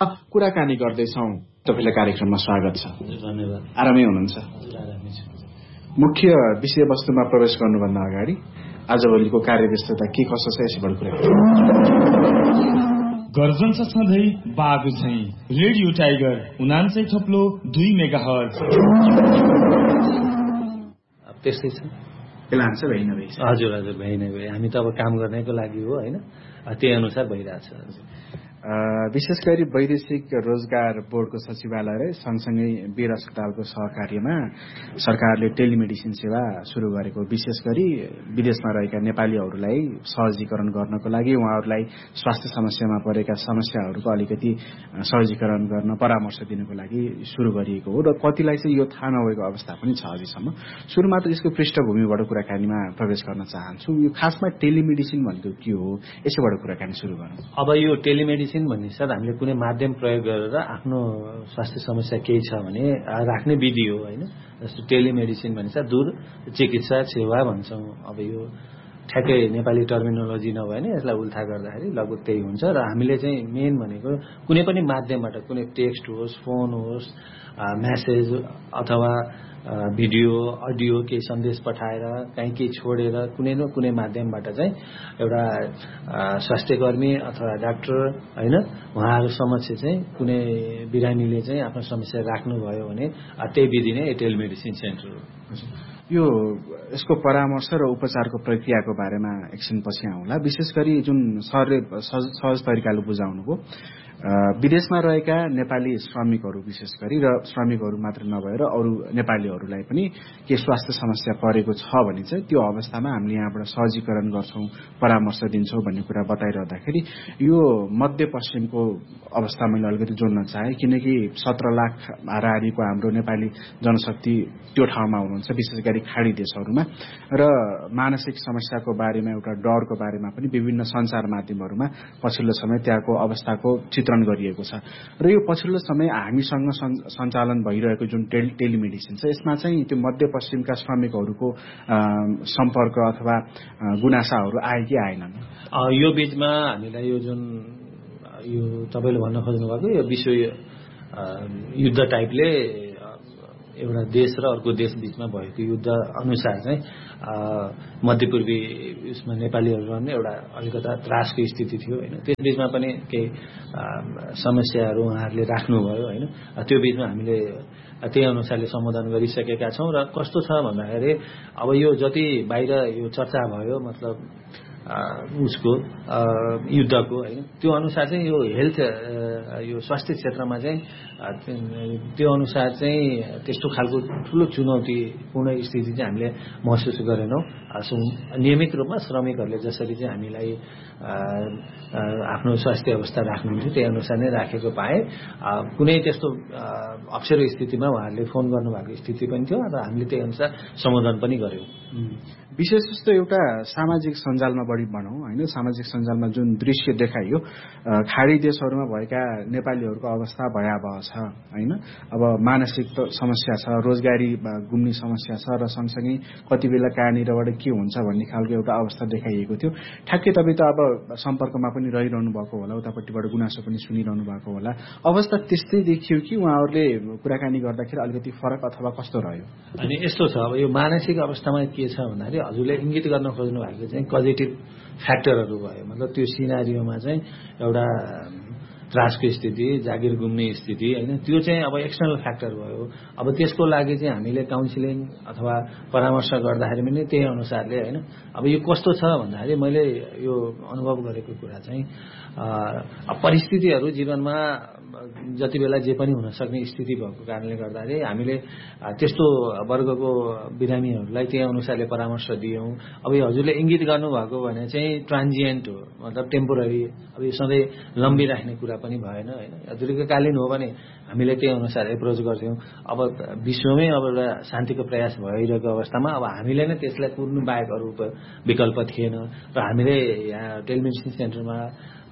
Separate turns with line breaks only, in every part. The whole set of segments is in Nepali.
कुराकानी गर्दैछौँ। तपाईलाई कार्यक्रममा स्वागत छ।
धन्यवाद।
आरामै हुनुहुन्छ? मुख्य विषयवस्तुमा प्रवेश गर्नुभन्दा अगाडि आजभोलिको कार्यव्यस्तता के कसो छ यसबाट कुरा
गर्जन छ सधैँ बागु चाहिँ रेडियो टाइगर 99.2 मेगाहर्ज।
त्यस्तै छ।
प्लान छ भइ नभई?
हजुर भइ नै भए। हामी त अब काम गर्नेको लागि हो हैन, त्यही अनुसार भइरहेछ।
विशेष गरी वैदेशिक रोजगार बोर्डको सचिवालय र सँगसँगै वीर अस्पतालको सहकार्यमा सरकारले टेलिमेडिसिन सेवा सुरु गरेको, विशेष गरी विदेशमा रहेका नेपालीहरूलाई सहजीकरण गर्नको लागि, उहाँहरूलाई स्वास्थ्य समस्यामा परेका समस्याहरूको अलिकति सहजीकरण गर्न परामर्श दिनको लागि सुरु गरिएको हो र कतिलाई चाहिँ यो थाहा नभएको अवस्था पनि छ अझैसम्म। सुरुमा त यसको पृष्ठभूमिबाट कुराकानीमा प्रवेश गर्न चाहन्छु। यो खासमा टेलिमेडिसिन भनेको के हो, यसैबाट कुराकानी सुरु गरौँ।
अब यो टेलिमेडिसिन भन्ने सर हामीले कुनै माध्यम प्रयोग गरेर आफ्नो स्वास्थ्य समस्या केही छ भने राख्ने विधि हो हैन। जस्तो टेलिमेडिसिन भन्छ दूर चिकित्सा सेवा भन्छौँ। अब यो ठ्याक्कै नेपाली टर्मिनोलोजी नभए नि यसलाई उल्था गर्दाखेरि लगभग त्यही हुन्छ। र हामीले चाहिँ मेन भनेको कुनै पनि माध्यमबाट, कुनै टेक्स्ट होस्, फोन होस्, मेसेज अथवा भिडियो अडियो केही सन्देश पठाएर कहीँ केही छोडेर कुनै न कुनै माध्यमबाट चाहिँ एउटा स्वास्थ्यकर्मी अथवा डाक्टर हैन उहाँहरू समक्ष चाहिँ कुनै बिरामीले चाहिँ आफ्नो समस्या राख्नुभयो भने त्यही विधि नै टेलिमेडिसिन सेन्टर हो।
यो यसको परामर्श र उपचारको प्रक्रियाको बारेमा एकछिन पछि आउँला। विशेष गरी जुन सरले सहज तरिकाले बुझाउनुभयो, विदेशमा रहेका नेपाली श्रमिकहरू विशेष गरी र श्रमिकहरू मात्र नभएर अरू नेपालीहरूलाई पनि के स्वास्थ्य समस्या परेको छ भने चाहिँ त्यो अवस्थामा हामीले यहाँबाट सहजीकरण गर्छौँ, परामर्श दिन्छौँ भन्ने कुरा बताइरहँदाखेरि यो मध्यपश्चिमको अवस्था मैले अलिकति जोड्न चाहेँ, किनकि 17 लाख हाराहारीको हाम्रो नेपाली जनशक्ति त्यो ठाउँमा हुनुहुन्छ, विशेष गरी खाडी देशहरूमा। र मानसिक समस्याको बारेमा, एउटा डरको बारेमा पनि विभिन्न सञ्चार माध्यमहरूमा पछिल्लो समय त्यहाँको अवस्थाको चित्रण गरिएको छ। र यो पछिल्लो समय हामीसँग सञ्चालन भइरहेको जुन टेलिमेडिसिन छ, यसमा चाहिँ त्यो मध्यपश्चिमका श्रमिकहरूको सम्पर्क अथवा गुनासाहरू आए कि आएनन्?
यो बीचमा हामीलाई यो जुन यो तपाईँले भन्न खोज्नु भएको यो विश्व युद्ध टाइपले एउटा देश र अर्को देश बीचमा भएको युद्ध अनुसार चाहिँ मध्यपूर्वी उसमा नेपालीहरू रहने एउटा अलिकता त्रासको स्थिति थियो हैन। त्यस बीचमा पनि केही समस्याहरू उहाँहरूले राख्नुभयो हैन। त्यो बीचमा हामीले त्यही अनुसारले सम्बोधन गरिसकेका छौँ। र कस्तो छ भन्दाखेरि अब यो जति बाहिर यो चर्चा भयो मतलब उसको युद्धको हैन, त्यो अनुसार चाहिँ यो हेल्थ यो स्वास्थ्य क्षेत्रमा चाहिँ त्यो अनुसार चाहिँ त्यस्तो खालको ठुलो चुनौतीपूर्ण स्थिति चाहिँ हामीले महसुस गरेनौँ। नियमित रूपमा श्रमिकहरूले जसरी चाहिँ हामीलाई आफ्नो स्वास्थ्य अवस्था राख्नुहुन्थ्यो त्यही अनुसार नै राखेको पाए। कुनै त्यस्तो अप्ठ्यारो स्थितिमा उहाँहरूले फोन गर्नुभएको स्थिति पनि थियो र हामीले त्यही अनुसार सम्बोधन पनि गर्यौँ।
विशेष जस्तो एउटा सामाजिक सञ्जालमा बढी भनौँ हैन, सामाजिक सञ्जालमा जुन दृश्य देखाइयो खाडी देशहरूमा भएका नेपालीहरूको अवस्था भयावह छ हैन। अब मानसिक समस्या छ, रोजगारी गुम्ने समस्या छ र सँगसँगै कति बेला कहाँनिरबाट के हुन्छ भन्ने खालको एउटा अवस्था देखाइएको थियो। ठ्याक्कै तपाईँ त अब सम्पर्कमा पनि रहिरहनु भएको होला, उतापट्टिबाट गुनासो पनि सुनिरहनु भएको होला। अवस्था त्यस्तै देखियो कि उहाँहरूले कुराकानी गर्दाखेरि अलिकति फरक अथवा कस्तो रह्यो?
अनि यस्तो छ, अब यो मानसिक अवस्थामा के छ भन्दाखेरि हजुरले इङ्गित गर्न खोज्नु भएको चाहिँ पोजिटिभ फ्याक्टरहरू भयो। मतलब त्यो सिनारियोमा चाहिँ एउटा त्रासको स्थिति, जागिर गुम्ने स्थिति हैन, त्यो चाहिँ अब एक्सटर्नल फ्याक्टर भयो। अब त्यसको लागि चाहिँ हामीले काउन्सिलिङ अथवा परामर्श गर्दाखेरि पनि त्यही अनुसारले हैन। अब यो कस्तो छ भन्दाखेरि मैले यो अनुभव गरेको कुरा चाहिँ परिस्थितिहरू जीवनमा जति बेला जे पनि हुन सक्ने स्थिति भएको कारणले गर्दाखेरि हामीले त्यस्तो वर्गको बिरामीहरूलाई त्यही अनुसारले परामर्श दियौँ। अब यो हजुरले इङ्गित गर्नुभएको भने चाहिँ ट्रान्जिएन्ट हो, मतलब टेम्पोररी। अब यो सधैँ लम्बी राख्ने कुरा पनि भएन हैन। दीर्घकालीन हो भने हामीले त्यही अनुसार एप्रोच गर्थ्यौँ। अब विश्वमै अब एउटा शान्तिको प्रयास भइरहेको अवस्थामा अब हामीले नै त्यसलाई कुर्नु बाहेक अरू विकल्प थिएन। र हामीले यहाँ टेलिमेडिसिन सेन्टरमा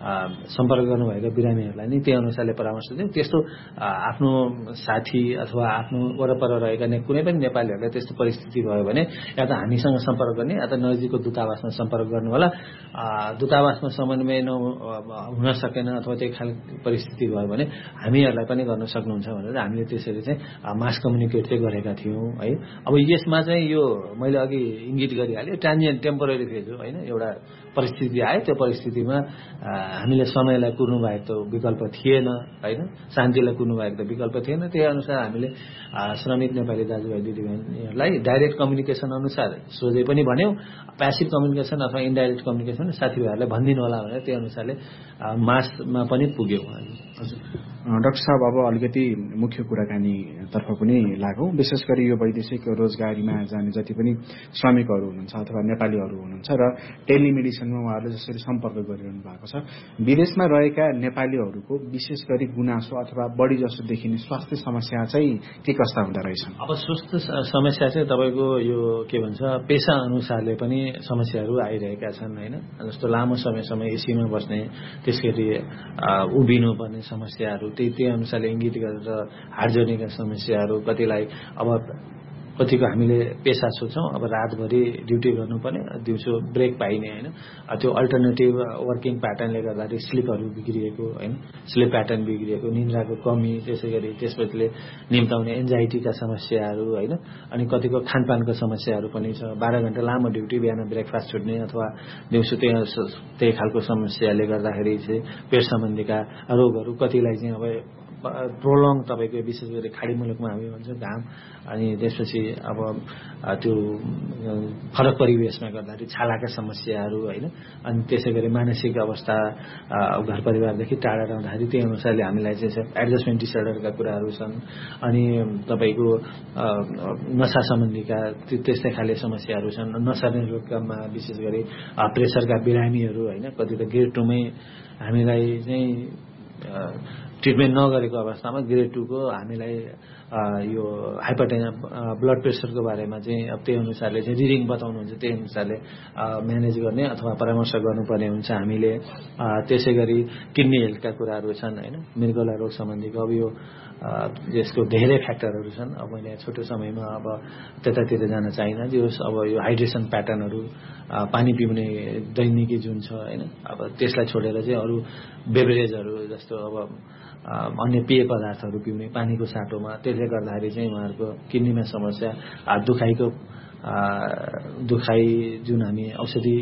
सम्पर्क गर्नुभएका बिरामीहरूलाई नि त्यही अनुसारले परामर्श दिउँ। त्यस्तो आफ्नो साथी अथवा आफ्नो वरपर रहेका कुनै पनि नेपालीहरूलाई त्यस्तो परिस्थिति भयो भने या त हामीसँग सम्पर्क गर्ने या त नजिकको दूतावासमा सम्पर्क गर्नु होला। दूतावासमा समन्वय हुन सकेन अथवा त्यही खालको परिस्थिति भयो भने हामीहरूलाई पनि गर्न सक्नुहुन्छ भनेर हामीले त्यसरी चाहिँ मास कम्युनिकेट चाहिँ गरेका थियौँ है। अब यसमा चाहिँ यो मैले अघि इङ्गित गरिहालेँ, ट्रान्जिएन्ट टेम्पोररी फेज हो होइन। एउटा परिस्थिति आयो, त्यो परिस्थितिमा हामीले समयलाई कुर्नु बाहेक त विकल्प थिएन होइन, शान्तिलाई कुर्नु बाहेक त विकल्प थिएन। त्यही अनुसार हामीले श्रमिक नेपाली दाजुभाइ दिदीबहिनीहरूलाई डाइरेक्ट कम्युनिकेसन अनुसार सोझै पनि भन्यौँ, प्यासिभ कम्युनिकेसन अथवा इन्डाइरेक्ट कम्युनिकेसन साथीभाइहरूलाई भनिदिनु होला भनेर त्यही अनुसारले मासमा पनि पुग्यौँ।
हजुर डाक्टर साहब, अब अलिकति मुख्य कुराकानीतर्फ पनि लागौँ। विशेष गरी यो वैदेशिक रोजगारीमा जाने जति पनि श्रमिकहरू हुनुहुन्छ अथवा नेपालीहरू हुनुहुन्छ र टेलिमेडिसिनमा उहाँहरूले जसरी सम्पर्क गरिरहनु भएको छ, विदेशमा रहेका नेपालीहरूको विशेष गरी गुनासो अथवा बढी जसो देखिने स्वास्थ्य समस्या चाहिँ के कस्ता हुँदो रहेछन्?
अब स्वास्थ्य समस्या चाहिँ तपाईँको यो के भन्छ पेसा अनुसारले पनि समस्याहरू आइरहेका छन् होइन। जस्तो लामो समयसम्म एसीमा बस्ने, त्यसरी उभिनुपर्ने समस्याहरू, त्यही अनुसारले इङ्गित गरेर हाड जोड्नेका समस्याहरू, कतिलाई अब कतिको हामीले पेसा सोच्छौँ अब रातभरि ड्युटी गर्नुपर्ने, दिउँसो ब्रेक पाइने होइन। त्यो अल्टरनेटिभ वर्किङ प्याटर्नले गर्दाखेरि स्लिपहरू बिग्रिएको होइन, स्लिप प्याटर्न बिग्रिएको, निन्द्राको कमी, त्यसै गरी त्यसपछिले निम्ताउने एन्जाइटीका समस्याहरू होइन। अनि कतिको खानपानको समस्याहरू पनि छ। 12 घण्टा लामो ड्युटी, बिहान ब्रेकफास्ट छुट्ने अथवा दिउँसो त्यही खालको समस्याले गर्दाखेरि चाहिँ पेट सम्बन्धीका रोगहरू, कतिलाई चाहिँ अब प्रोलङ तपाईँको विशेष गरी खाडी मुलुकमा हामी भन्छौँ घाम, अनि त्यसपछि अब त्यो फरक परिवेशमा गर्दाखेरि छालाका समस्याहरू होइन। अनि त्यसै गरी मानसिक अवस्था घर परिवारदेखि टाढा रहँदाखेरि त्यही अनुसारले हामीलाई चाहिँ एडजस्टमेन्ट डिसअर्डरका कुराहरू छन्। अनि तपाईँको नसा सम्बन्धीका त्यस्तै खाले समस्याहरू छन्। नसा निरोधकमा विशेष गरी प्रेसरका बिरामीहरू होइन, कति त ग्रेड 2 मै हामीलाई चाहिँ ट्रिटमेन्ट नगरेको अवस्थामा ग्रेड 2 को हामीलाई यो हाइपरटेन्सन ब्लड प्रेसरको बारेमा चाहिँ अब त्यही अनुसारले चाहिँ रिडिङ बताउनुहुन्छ, त्यही अनुसारले म्यानेज गर्ने अथवा परामर्श गर्नुपर्ने हुन्छ हामीले। त्यसै गरी किडनी हेल्थका कुराहरू छन् होइन, मृगौला रोग सम्बन्धीको अब यो यसको धेरै फ्याक्टरहरू छन्। अब मैले छोटो समयमा अब त्यतातिर जान चाहिनँ। जो अब यो हाइड्रेसन प्याटर्नहरू, पानी पिउने दैनिकी जुन छ होइन, अब त्यसलाई छोडेर चाहिँ अरू बेभरेजहरू जस्तो अब अन्य पेय पदार्थहरू पिउने पानीको साटोमा, त्यसले गर्दाखेरि चाहिँ उहाँहरूको किडनीमा समस्या, दुखाइ जुन हामी औषधि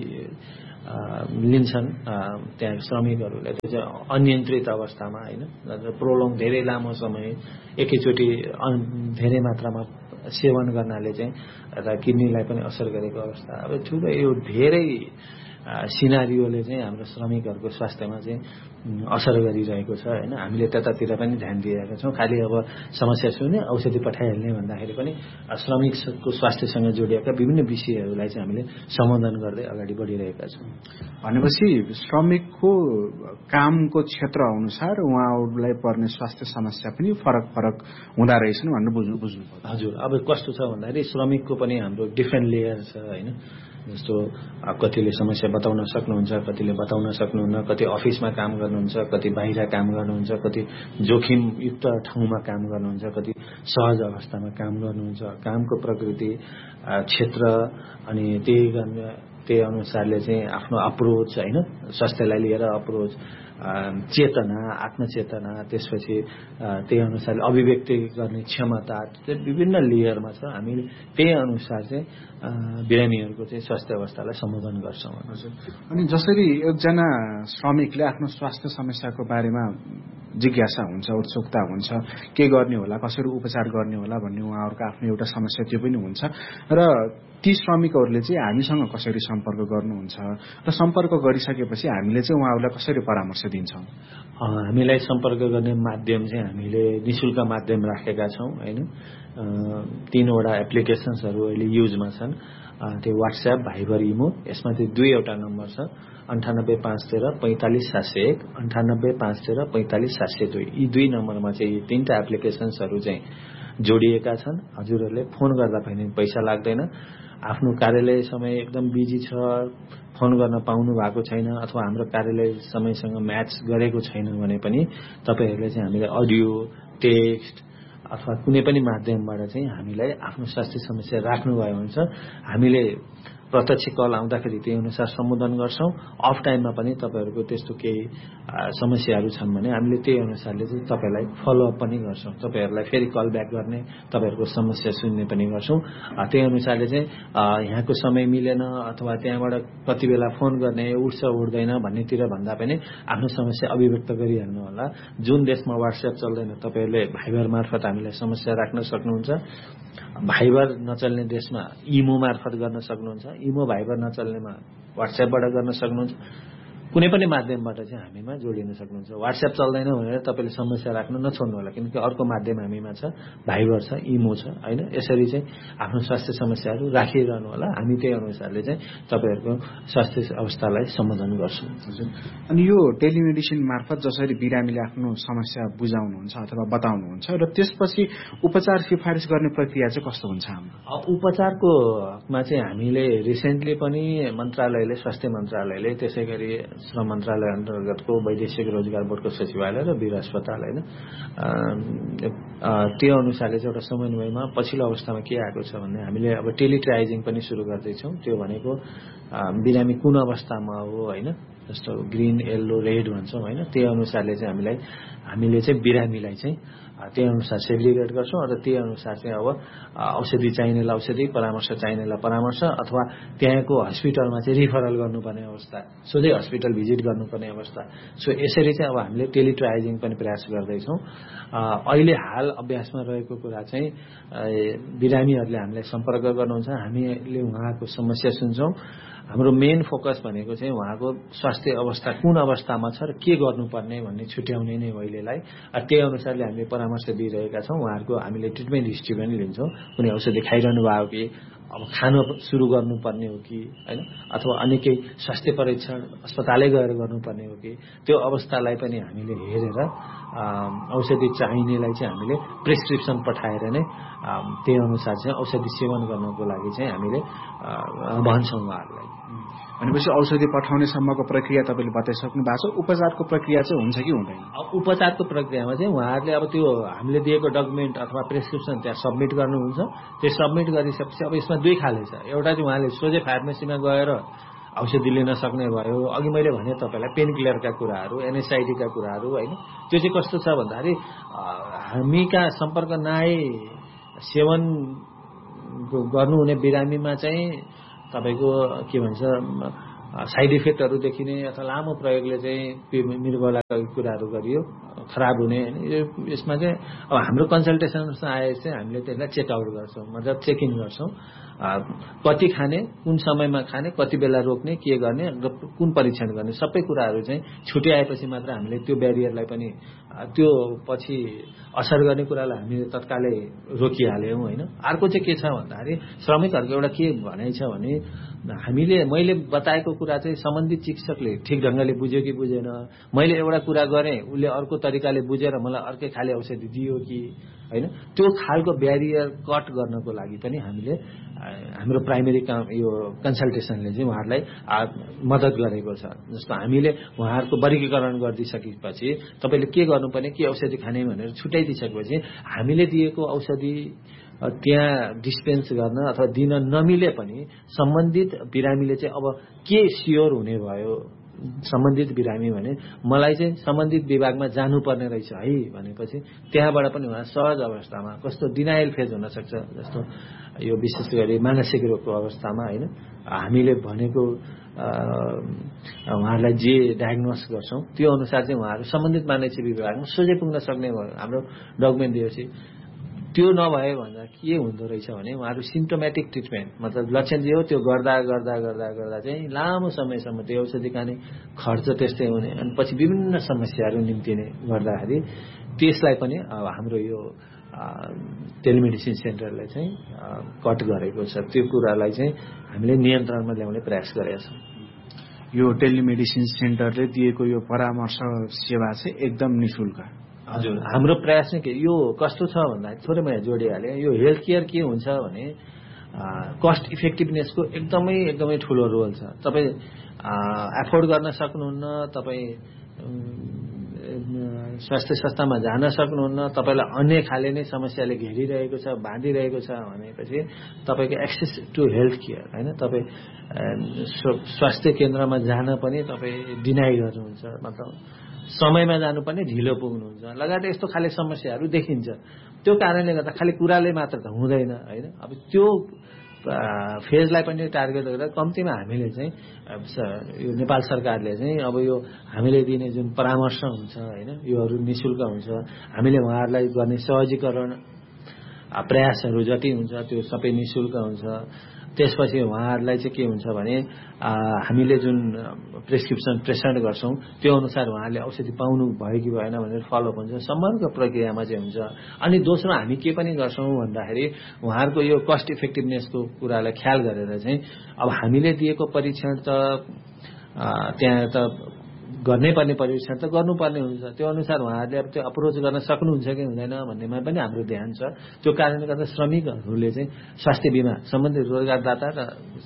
लिन्छन् त्यहाँ श्रमिकहरूले त्यो चाहिँ अनियन्त्रित अवस्थामा होइन, प्रोलङ धेरै लामो समय एकैचोटि धेरै मात्रामा सेवन गर्नाले चाहिँ र किडनीलाई पनि असर गरेको अवस्था। अब ठुलो यो धेरै सिनारियोले चाहिँ हाम्रो श्रमिकहरूको स्वास्थ्यमा चाहिँ असर गरिरहेको छ होइन। हामीले त्यतातिर पनि ध्यान दिएका छौँ। खालि अब समस्या सुन्ने औषधि पठाइहाल्ने भन्दाखेरि पनि श्रमिकको स्वास्थ्यसँग जोडिएका विभिन्न विषयहरूलाई चाहिँ हामीले सम्बोधन गर्दै अगाडि बढिरहेका छौँ।
भनेपछि श्रमिकको कामको क्षेत्र अनुसार उहाँहरूलाई पर्ने स्वास्थ्य समस्या पनि फरक फरक हुँदा रहेछन् भनेर बुझ्नु पर्छ।
हजुर, अब कस्तो छ भन्दाखेरि श्रमिकको पनि हाम्रो डिफ्रेन्ट लेयर छ होइन। जस्तो कतिले समस्या बताउन सक्नुहुन्छ, कतिले बताउन सक्नुहुन्न, कति अफिसमा काम गर्नुहुन्छ, कति बाहिर काम गर्नुहुन्छ, कति जोखिमयुक्त ठाउँमा काम गर्नुहुन्छ, कति सहज अवस्थामा काम गर्नुहुन्छ। कामको प्रकृति, क्षेत्र अनि त्यही अनुसारले चाहिँ आफ्नो अप्रोच होइन, स्वास्थ्यलाई लिएर अप्रोच, चेतना, आत्मचेतना, त्यसपछि त्यही अनुसारले अभिव्यक्ति गर्ने क्षमता, त्यो विभिन्न लेयरमा छ। हामीले त्यही अनुसार चाहिँ बिरामीहरूको चाहिँ स्वास्थ्य अवस्थालाई सम्बोधन गर्छौँ।
अनि जसरी एकजना श्रमिकले आफ्नो स्वास्थ्य समस्याको बारेमा जिज्ञासा हुन्छ, उत्सुकता हुन्छ, के गर्ने होला, कसरी उपचार गर्ने होला भन्ने उहाँहरूको आफ्नो एउटा समस्या त्यो पनि हुन्छ। र ती श्रमिकहरूले चाहिँ हामीसँग कसरी सम्पर्क गर्नुहुन्छ र सम्पर्क गरिसकेपछि हामीले चाहिँ उहाँहरूलाई कसरी परामर्श दिन्छौँ?
हामीलाई सम्पर्क गर्ने माध्यम चाहिँ हामीले निःशुल्क माध्यम राखेका छौँ होइन। 3वटा एप्लिकेसन्सहरू अहिले युजमा छन्। त्यो वाट्सएप, भाइबर, इमो। यसमा त्यो 2वटा नम्बर छ, 98 513 45 701, 98 513 45 702। यी 2 नम्बरमा चाहिँ यी 3टा एप्लिकेसन्सहरू चाहिँ जोडिएका छन्। हजुरहरूले फोन गर्दा पनि पैसा लाग्दैन। आफ्नो कार्यालय समय एकदम बिजी छ, फोन गर्न पाउनु भएको छैन अथवा हाम्रो कार्यालय समयसँग म्याच गरेको छैन भने पनि तपाईहरुले चाहिँ हामीलाई अडियो, टेक्स्ट अथवा कुनै पनि माध्यमबाट चाहिँ हामीलाई आफ्नो स्वास्थ्य समस्या राख्नुभयो भने हामीले प्रत्यक्ष कल आउँदाखेरि त्यही अनुसार सम्बोधन गर्छौं। अफ टाइममा पनि तपाईहरुको त्यस्तो केही समस्याहरू छन् भने हामीले त्यही अनुसारले चाहिँ तपाईलाई फलो अप पनि गर्छौं। तपाईहरुलाई फेरि कल ब्याक गर्ने, तपाईहरुको समस्या सुन्ने पनि गर्छौं। त्यही अनुसारले चाहिँ यहाँको समय मिलेन अथवा त्यहाँबाट कति बेला फोन गर्ने, उठ्छ उठ्दैन भन्नेतिर भन्दा पनि आफ्नो समस्या अभिव्यक्त गरिहाल्नु होला। जुन देशमा WhatsApp चल्दैन तपाईहरुले भाइबर मार्फत हामीलाई समस्या राख्न सक्नुहुन्छ। भाइबर नचल्ने देशमा इमो मार्फत गर्न सक्नुहुन्छ। इमो भाइबर नचल्नेमा WhatsAppबाट गर्न सक्नुहुन्छ। कुनै पनि माध्यमबाट चाहिँ हामीमा जोडिन सक्नुहुन्छ। WhatsApp चल्दैन भनेर तपाईले समस्या राख्न नछोड्नु होला, किनकि अर्को माध्यम हामीमा छ, भाइबर छ, इमो छ हैन। यसरी चाहिँ आफ्नो स्वास्थ्य समस्याहरू राखिरहनु होला। हामी त्यही अनुसारले चाहिँ तपाईहरुको स्वास्थ्य अवस्थालाई सम्बोधन गर्छौं।
अनि यो टेलिमेडिसिन मार्फत जसरी बिरामीले आफ्नो समस्या बुझाउनुहुन्छ अथवा बताउनुहुन्छ र त्यसपछि उपचार सिफारिस गर्ने प्रक्रिया चाहिँ कस्तो हुन्छ हाम्रो?
उपचारको हकमा चाहिँ हामीले रिसेन्टली पनि मन्त्रालयले, स्वास्थ्य मन्त्रालयले, त्यसैगरी श्रम मन्त्रालय अन्तर्गतको वैदेशिक रोजगार बोर्डको सचिवालय र वीर अस्पताल हैन, त्यो अनुसारले चाहिँ एउटा समन्वयमा पछिल्लो अवस्थामा के आएको छ भने हामीले अब टेलिट्राइजिङ पनि सुरु गर्दैछौँ। त्यो भनेको बिरामी कुन अवस्थामा हो हैन, जस्तो ग्रीन, येल्लो, रेड भन्छौँ हैन, त्यही अनुसारले चाहिँ हामीले चाहिँ बिरामीलाई चाहिँ त्यही अनुसार सेग्रिगेट गर्छौं र त्यही अनुसार चाहिँ अब औषधि चाहिनेलाई औषधि, परामर्श चाहिनेलाई परामर्श अथवा त्यहाँको हस्पिटलमा चाहिँ रिफरल गर्नुपर्ने अवस्था, सोझै हस्पिटल भिजिट गर्नुपर्ने अवस्था। सो यसरी चाहिँ अब हामीले टेलिट्राइजिङ पनि प्रयास गर्दैछौँ। अहिले हाल अभ्यासमा रहेको कुरा चाहिँ बिरामीहरूले हामीलाई सम्पर्क गर्नुहुन्छ, हामीले उहाँको समस्या सुन्छौं। हाम्रो मेन फोकस भनेको चाहिँ उहाँको स्वास्थ्य अवस्था कुन अवस्थामा छ र के गर्नुपर्ने भन्ने छुट्याउने नै अहिलेलाई। त्यही अनुसारले हामीले परामर्श दिइरहेका छौं। उहाँहरूको हामीले ट्रिटमेन्ट हिस्ट्री पनि लिन्छौं। कुनै औषधि खाइरहनु भएको कि अब खान सुरु गर्नुपर्ने हो कि हैन, अथवा अन्य केही स्वास्थ्य परीक्षण अस्पतालै गएर गर्नुपर्ने हो कि, त्यो अवस्थालाई पनि हामीले हेरेर औषधि चाहिनेलाई चाहिँ हामीले प्रेस्क्रिप्सन पठाएर नै त्यही अनुसार चाहिँ औषधि सेवन गर्नको लागि चाहिँ हामीले भन्छौं उहाँहरूलाई।
भनेपछि औषधि पठाउने सम्मको प्रक्रिया तपाईले बताइसक्नु भएको छ। उपचारको प्रक्रिया चाहिँ हुन्छ कि हुँदैन?
उपचारको प्रक्रियामा चाहिँ उहाँहरूले अब त्यो हामीले दिएको डकुमेन्ट अथवा प्रेस्क्रिप्सन त्यहाँ सबमिट गर्नुहुन्छ। त्यो सबमिट गरिसकेपछि अब यसमा दुई खाले छ। एउटा चाहिँ उहाँले सोझै फार्मेसीमा गएर औषधि लिन सक्ने भयो। अघि मैले भने तपाईलाई पेन किलरका कुराहरू, एनएसआइडीका कुराहरू हैन, त्यो चाहिँ कस्तो छ भन्दाखेरि हामीका सम्पर्क नआई सेवन गर्नुहुने बिरामीमा चाहिँ तपाईको के भन्छ साइड इफेक्टहरू देखिने अथवा लामो प्रयोगले चाहिँ मृगौलाका कुराहरू गरियो खराब हुने हैन। यसमा चाहिँ अब हाम्रो कन्सल्टेसनमा आए चाहिँ हामीले त्यसलाई चेक आउट गर्छौं, मतलब चेक इन गर्छौं। कति खाने, कुन समयमा खाने, कति बेला रोक्ने, के गर्ने र कुन परीक्षण गर्ने, सबै कुराहरू चाहिँ छुट्याएपछि मात्र हामीले त्यो ब्यारियरलाई पनि त्यो पछि असर गर्ने कुरालाई हामीले तत्कालै रोकिहाल्यौं हैन। अर्को चाहिँ के छ भन्दाखेरि श्रमिकहरूको एउटा के भनाइ छ भने मैले बताएको कुरा चाहिँ सम्बन्धित चिकित्सकले ठिक ढंगले बुझ्यो कि बुझेन, मैले एउटा कुरा गरे उसले अर्को तरिकाले बुझेर मलाई अर्कै खाले औषधि दियो कि हैन, त्यो खालको ब्यारियर कट गर्नको लागि पनि हामीले हाम्रो प्राइमेरी यो कन्सल्टेसनले चाहिँ उहाँहरूलाई मद्दत गरेको छ। जस्तो हामीले उहाँहरूको वर्गीकरण गरिदिसकेपछि तपाईले के गर्नुपर्ने, के औषधि खाने भनेर छुट्याइदिसकेपछि हामीले दिएको औषधि त्यहाँ डिस्पेन्स गर्न अथवा दिन नमिले पनि सम्बन्धित बिरामीले चाहिँ अब के स्योर हुने भयो, सम्बन्धित बिरामी भने मलाई चाहिँ सम्बन्धित विभागमा जानुपर्ने रहेछ है भनेपछि त्यहाँबाट पनि उहाँ सहज अवस्थामा, कस्तो डिनायल फेज हुन सक्छ, जस्तो यो विशेष गरी मानसिक रोगको अवस्थामा हैन, हामीले भनेको उहाँहरूलाई जे डायग्नोस गर्छौं त्यो अनुसार चाहिँ उहाँहरू सम्बन्धित मानसिक विभागमा सोझै पुग्न सक्ने भयो हाम्रो डकुमेन्ट दिएपछि। त्यो नभए भन्दा के हुँदो रहेछ भने उहाँहरू सिम्प्टोमेटिक ट्रिटमेन्ट, मतलब लक्षण जे हो त्यो गर्दा गर्दा गर्दा गर्दा चाहिँ लामो समयसम्म त्यो औषधि खाने खर्च त्यस्तै हुने अनि पछि विभिन्न समस्याहरू निम्तिने गर्दाखेरि त्यसलाई पनि हाम्रो यो टेलिमेडिसिन सेन्टरले चाहिँ कट गरेको छ। त्यो कुरालाई चाहिँ हामीले नियन्त्रणमा ल्याउने प्रयास गरेका छौं।
यो टेलिमेडिसिन सेन्टरले दिएको यो परामर्श सेवा चाहिँ एकदम निशुल्क।
हजुर, हाम्रो प्रयास नै के यो कस्तो छ भन्दा थोरै मैले जोडिहालेँ। यो हेल्थ केयर के हुन्छ भने कस्ट इफेक्टिभनेसको एकदमै ठुलो रोल छ। तपाईँ एफोर्ड गर्न सक्नुहुन्न, तपाईँ स्वास्थ्य संस्थामा जान सक्नुहुन्न, तपाईँलाई अन्य खाले नै समस्याले घेरिरहेको छ, बाँधिरहेको छ भनेपछि तपाईँको एक्सेस टु हेल्थ केयर होइन, तपाईँ स्वास्थ्य केन्द्रमा जान पनि तपाईँ डिनाइ गर्नुहुन्छ, मतलब समयमा जानुपर्ने ढिलो पुग्नुहुन्छ लगायत यस्तो खाले समस्याहरू देखिन्छ। त्यो कारणले गर्दा खालि कुराले मात्र त हुँदैन होइन। अब त्यो फेजलाई पनि टार्गेट गरेर कम्तीमा हामीले चाहिँ यो नेपाल सरकारले चाहिँ अब यो हामीले दिने जुन परामर्श हुन्छ होइन, योहरू निःशुल्क हुन्छ, हामीले उहाँहरूलाई गर्ने सहजीकरण प्रयासहरू जति हुन्छ त्यो सबै निःशुल्क हुन्छ। त्यसपछि उहाँहरूलाई चाहिँ के हुन्छ भने हामीले जुन प्रेस्क्रिप्सन प्रेजेन्ट गर्छौँ त्यो अनुसार उहाँहरूले औषधि पाउनु भयो कि भएन भनेर फलोअप हुन्छ, समग्र प्रक्रियामा चाहिँ हुन्छ। अनि दोस्रो हामी के पनि गर्छौँ भन्दाखेरि उहाँहरूको यो कस्ट इफेक्टिभनेसको कुरालाई ख्याल गरेर चाहिँ अब हामीले दिएको परीक्षण त त्यहाँ त गर्नै पर्ने परीक्षण त गर्नुपर्ने हुन्छ, त्यो अनुसार उहाँहरूले अब त्यो अप्रोच गर्न सक्नुहुन्छ कि हुँदैन भन्नेमा पनि हाम्रो ध्यान छ। त्यो कारणले गर्दा श्रमिकहरूले चाहिँ स्वास्थ्य बिमा सम्बन्धित रोजगारदाता र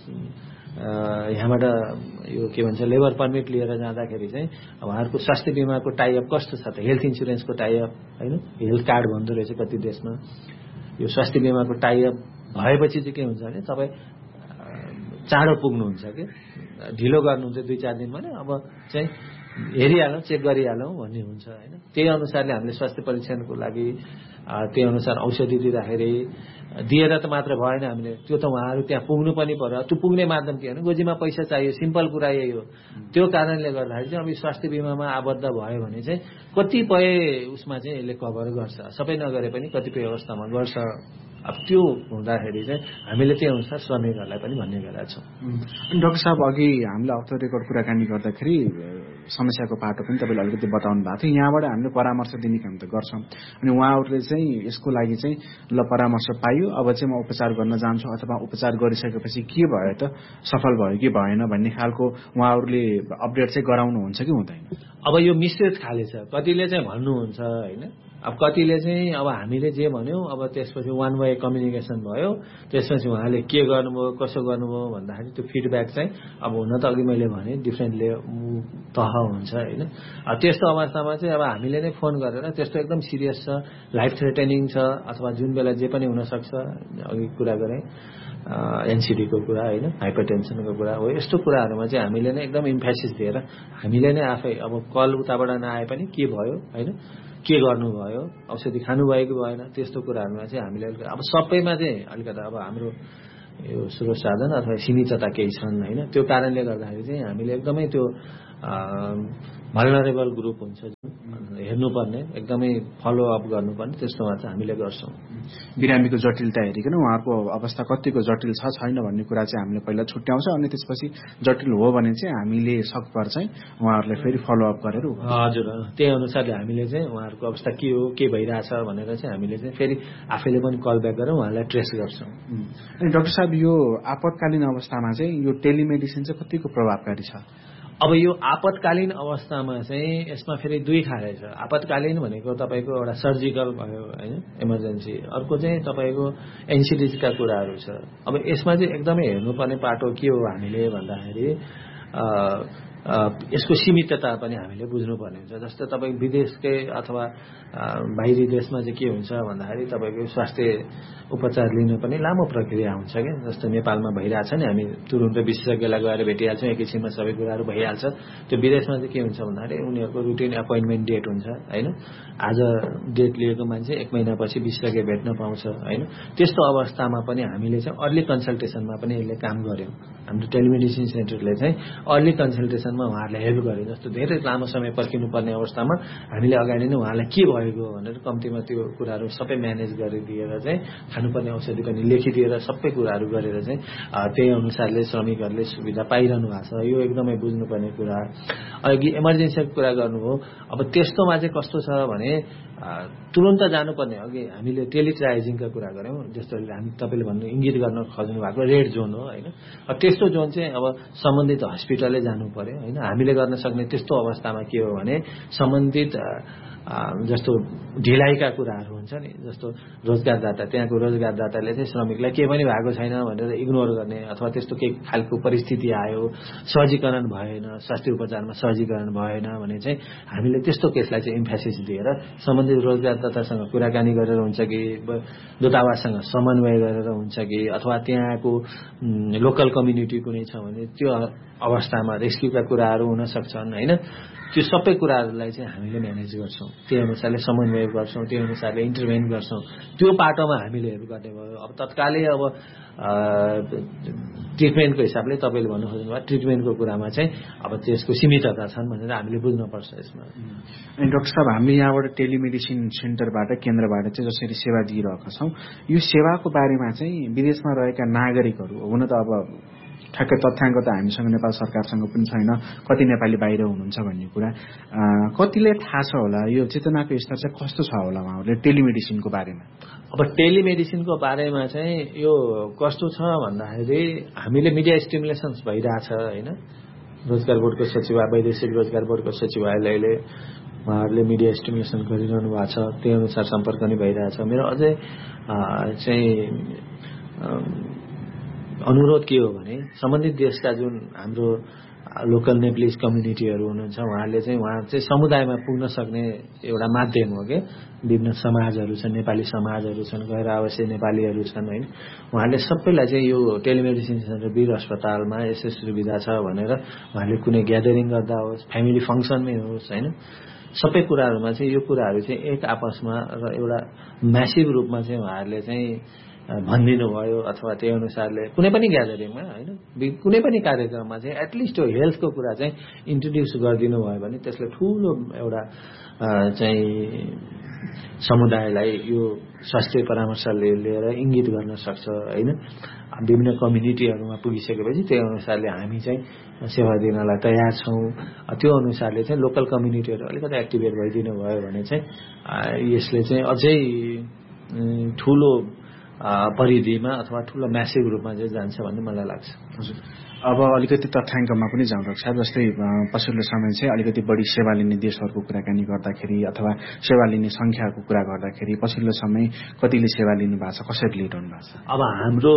यहाँबाट यो के भन्छ लेबर पर्मिट लिएर जाँदाखेरि चाहिँ उहाँहरूको स्वास्थ्य बिमाको टाइअप कस्तो छ त, हेल्थ इन्सुरेन्सको टाइअप होइन, हेल्थ कार्ड भन्दो रहेछ कति देशमा। यो स्वास्थ्य बिमाको टाइअप भएपछि चाहिँ के हुन्छ भने तपाईँ चाँडो पुग्नुहुन्छ कि ढिलो गर्नुहुन्छ 2-4 दिन भने अब चाहिँ हेरिहालौँ चेक गरिहालौँ भन्ने हुन्छ होइन। त्यही अनुसारले हामीले स्वास्थ्य परीक्षणको लागि त्यही अनुसार औषधि दिँदाखेरि दिएर त मात्र भएन, हामीले त्यो त उहाँहरू त्यहाँ पुग्नु पनि पर्यो। त्यो पुग्ने माध्यम के भने गोजीमा पैसा चाहियो, सिम्पल कुरा यही हो। त्यो कारणले गर्दाखेरि चाहिँ अब स्वास्थ्य बिमामा आबद्ध भयो भने चाहिँ कतिपय उसमा चाहिँ यसले कभर गर्छ, सबै नगरे पनि कतिपय अवस्थामा गर्छ। अब त्यो हुँदाखेरि चाहिँ हामीले त्यही अनुसार श्रमिकहरूलाई पनि भन्ने गरेका छौँ।
अनि डाक्टर साहब अघि हामीले अफ द रेकर्ड कुराकानी गर्दाखेरि समस्याको पाटो पनि तपाईँले अलिकति बताउनु भएको थियो, यहाँबाट हामीले परामर्श दिने काम त गर्छौँ। अनि उहाँहरूले चाहिँ यसको लागि चाहिँ ल परामर्श पाइयो, अब चाहिँ म उपचार गर्न जान्छु अथवा उपचार गरिसकेपछि के भयो त, सफल भयो कि भएन भन्ने खालको उहाँहरूले अपडेट चाहिँ गराउनुहुन्छ कि हुँदैन?
अब यो मिश्रित खाले छ, कतिले चाहिँ भन्नुहुन्छ होइन, अब कतिले चाहिँ अब हामीले जे भन्यौँ अब त्यसपछि वान वे कम्युनिकेसन भयो, त्यसपछि उहाँले के गर्नुभयो कसो गर्नुभयो भन्दाखेरि त्यो फिडब्याक चाहिँ अब हुन त अघि मैले भने डिफ्रेन्टले तह हुन्छ होइन। त्यस्तो अवस्थामा चाहिँ अब हामीले नै फोन गरेर त्यस्तो एकदम सिरियस छ, लाइफ थ्रेटनिङ छ अथवा जुन बेला जे पनि हुनसक्छ, अघि कुरा गरेँ एनसिडीको कुरा होइन, हाइपरटेन्सनको कुरा हो, यस्तो कुराहरूमा चाहिँ हामीले नै एकदम इम्फेसिस दिएर हामीले नै आफै अब कल उताबाट नआए पनि के भयो होइन, के गर्नुभयो, औषधि खानुभयो कि भएन, त्यस्तो कुराहरूमा चाहिँ हामीले अब सबैमा चाहिँ अलिकति अब हाम्रो यो स्रोत साधन अथवा सीमितता केही छन् होइन। त्यो कारणले गर्दाखेरि चाहिँ हामीले एकदमै त्यो भल्नरेबल ग्रुप हुन्छ हेर्नुपर्ने, एकदमै फलोअप गर्नुपर्ने, त्यस्तोमा चाहिँ हामीले गर्छौँ।
बिरामीको जटिलता हेरिकन उहाँहरूको अवस्था कतिको जटिल छ छैन भन्ने कुरा चाहिँ हामीले पहिला छुट्याउँछ, अनि त्यसपछि जटिल हो भने चाहिँ हामीले सकभर चाहिँ उहाँहरूलाई फेरि फलोअप गरेर
हजुर त्यही अनुसारले हामीले चाहिँ उहाँहरूको अवस्था के हो के भइरहेछ भनेर चाहिँ हामीले चाहिँ फेरि आफैले पनि कल ब्याक गरेर उहाँलाई ट्रेस गर्छौँ।
अनि डाक्टर साहब यो आपतकालीन अवस्थामा चाहिँ यो टेलिमेडिसिन चाहिँ कतिको प्रभावकारी छ?
अब यो आपतकालीन अवस्थामा चाहिँ यसमा फेरि दुई खाले छ। आपतकालीन भनेको तपाईँको एउटा सर्जिकल भयो होइन, इमर्जेन्सी, अर्को चाहिँ तपाईँको एनसिडिजका कुराहरू छ। अब यसमा चाहिँ एकदमै हेर्नुपर्ने पाटो के हो हामीले भन्दाखेरि यसको सीमितता पनि हामीले बुझ्नुपर्ने हुन्छ। जस्तै तपाईँ विदेशकै अथवा बाहिरी देशमा चाहिँ के हुन्छ भन्दाखेरि तपाईँको स्वास्थ्य उपचार लिन पनि लामो प्रक्रिया हुन्छ क्या। जस्तो नेपालमा भइरहेछ नि, हामी तुरुन्त विशेषज्ञलाई गएर भेटिहाल्छौँ, एकैछिनमा सबै कुराहरू भइहाल्छ। त्यो विदेशमा चाहिँ के हुन्छ भन्दाखेरि उनीहरूको रुटिन एपोइन्टमेन्ट डेट हुन्छ होइन, आज डेट लिएको मान्छे 1 महिनापछि विशेषज्ञ भेट्न पाउँछ होइन। त्यस्तो अवस्थामा पनि हामीले चाहिँ अर्ली कन्सल्टेसनमा पनि यसले काम गर्यौँ। हाम्रो टेलिमेडिसिन सेन्टरले चाहिँ अर्ली कन्सल्टेसनमा उहाँहरूलाई हेल्प गर्यो। जस्तो धेरै लामो समय पर्खिनुपर्ने अवस्थामा हामीले अगाडि नै उहाँलाई के भएको भनेर कम्तीमा त्यो कुराहरू सबै म्यानेज गरिदिएर चाहिँ खानुपर्ने औषधि पनि लेखिदिएर सबै कुराहरू गरेर चाहिँ त्यही अनुसारले श्रमिकहरूले सुविधा पाइरहनु भएको छ। यो एकदमै बुझ्नुपर्ने कुरा। अघि इमर्जेन्सीको कुरा गर्नुभयो, अब त्यस्तोमा चाहिँ कस्तो छ भने तुरन्त जानुपर्ने, अघि हामीले टेलिट्राइजिङका कुरा गऱ्यौँ, जस्तो हामी तपाईँले भन्नु इङ्गित गर्न खोज्नु भएको रेड जोन हो होइन। त्यस्तो जोन चाहिँ अब सम्बन्धित हस्पिटलले जानु पर्यो होइन। हामीले गर्न सक्ने त्यस्तो अवस्थामा के हो भने सम्बन्धित जस्तो ढिलाइका कुराहरू हुन्छ नि, जस्तो रोजगारदाता, त्यहाँको रोजगारदाताले चाहिँ श्रमिकलाई केही पनि भएको छैन भनेर इग्नोर गर्ने अथवा त्यस्तो केही खालको परिस्थिति आयो, सहजीकरण भएन, स्वास्थ्य उपचारमा सहजीकरण भएन भने चाहिँ हामीले त्यस्तो केसलाई चाहिँ इम्फेसिस दिएर सम्बन्धित रोजगारदातासँग कुराकानी गरेर हुन्छ कि दूतावाससँग समन्वय गरेर हुन्छ कि अथवा त्यहाँको लोकल कम्युनिटी कुनै छ भने त्यो अवस्थामा रेस्क्युका कुराहरू हुन सक्छन् होइन। त्यो सबै कुराहरूलाई चाहिँ हामीले म्यानेज गर्छौँ, त्यही अनुसारले समन्वय गर्छौँ, त्यही अनुसारले इन्टरभेन गर्छौँ। त्यो पाटोमा हामीले गर्ने भयो। अब तत्कालै अब ट्रिटमेन्टको हिसाबले तपाईँले भन्नु खोज्नुभयो ट्रिटमेन्टको कुरामा चाहिँ अब त्यसको सीमितता छन् भनेर हामीले बुझ्नुपर्छ यसमा।
अनि डाक्टर साहब, हामीले यहाँबाट टेलिमेडिसिन सेन्टरबाट केन्द्रबाट चाहिँ जसरी सेवा दिइरहेका छौँ, यो सेवाको बारेमा चाहिँ विदेशमा रहेका नागरिकहरू हुन त अब ठ्याक्कै तथ्याङ्क त हामीसँग नेपाल सरकारसँग पनि छैन, कति नेपाली बाहिर हुनुहुन्छ भन्ने कुरा कतिले थाहा छ होला, यो चेतनाको स्तर चाहिँ कस्तो छ होला उहाँहरूले टेलिमेडिसिनको बारेमा?
अब टेलिमेडिसिनको बारेमा चाहिँ यो कस्तो छ भन्दाखेरि हामीले मिडिया स्टिमुलेसन्स भइरहेछ होइन। रोजगार बोर्डको सचिवालय, वैदेशिक रोजगार बोर्डको सचिवालयले उहाँहरूले मिडिया स्टिमुलेसन गरिरहनु भएको छ, त्यही अनुसार सम्पर्क पनि भइरहेछ। मेरो अझै चाहिँ अनुरोध के हो भने सम्बन्धित देशका जुन हाम्रो लोकल नेप्लिज कम्युनिटीहरू हुनुहुन्छ उहाँ चाहिँ समुदायमा पुग्न सक्ने एउटा माध्यम हो कि विभिन्न समाजहरू छन्, नेपाली समाजहरू छन्, गैर आवासीय नेपालीहरू छन् होइन। उहाँले सबैलाई चाहिँ यो टेलिमेडिसिन सेन्टर वीर अस्पतालमा यस्तो सुविधा छ भनेर उहाँले कुनै ग्यादरिङ गर्दा होस्, फ्यामिली फङ्सनमै होस् होइन, सबै कुराहरूमा चाहिँ यो कुराहरू चाहिँ एक आपसमा र एउटा म्यासिभ रूपमा चाहिँ उहाँहरूले चाहिँ भनिदिनु भयो अथवा त्यही अनुसारले कुनै पनि ग्यादरिङमा होइन, कुनै पनि कार्यक्रममा चाहिँ एटलिस्ट यो हेल्थको कुरा चाहिँ इन्ट्रोड्युस गरिदिनु भयो भने त्यसले ठुलो एउटा चाहिँ समुदायलाई यो स्वास्थ्य परामर्श लिएर इङ्गित गर्न सक्छ होइन। विभिन्न कम्युनिटीहरूमा पुगिसकेपछि त्यही अनुसारले हामी चाहिँ सेवा दिनलाई तयार छौँ। त्यो अनुसारले चाहिँ लोकल कम्युनिटीहरू अलिकति एक्टिभेट भइदिनु भयो भने चाहिँ यसले चाहिँ अझै ठुलो परिधिमा अथवा ठुलो म्यासिभ रूपमा चाहिँ जान्छ भन्ने मलाई लाग्छ।
हजुर, अब अलिकति तथ्याङ्कमा पनि जाउँ डाक्टर साहब। जस्तै पछिल्लो समय चाहिँ अलिकति बढी सेवा लिने देशहरूको कुराकानी गर्दाखेरि अथवा सेवा लिने सङ्ख्याको कुरा गर्दाखेरि पछिल्लो समय कतिले सेवा लिनु भएको छ, कसरी लिइरहनु भएको छ?
अब हाम्रो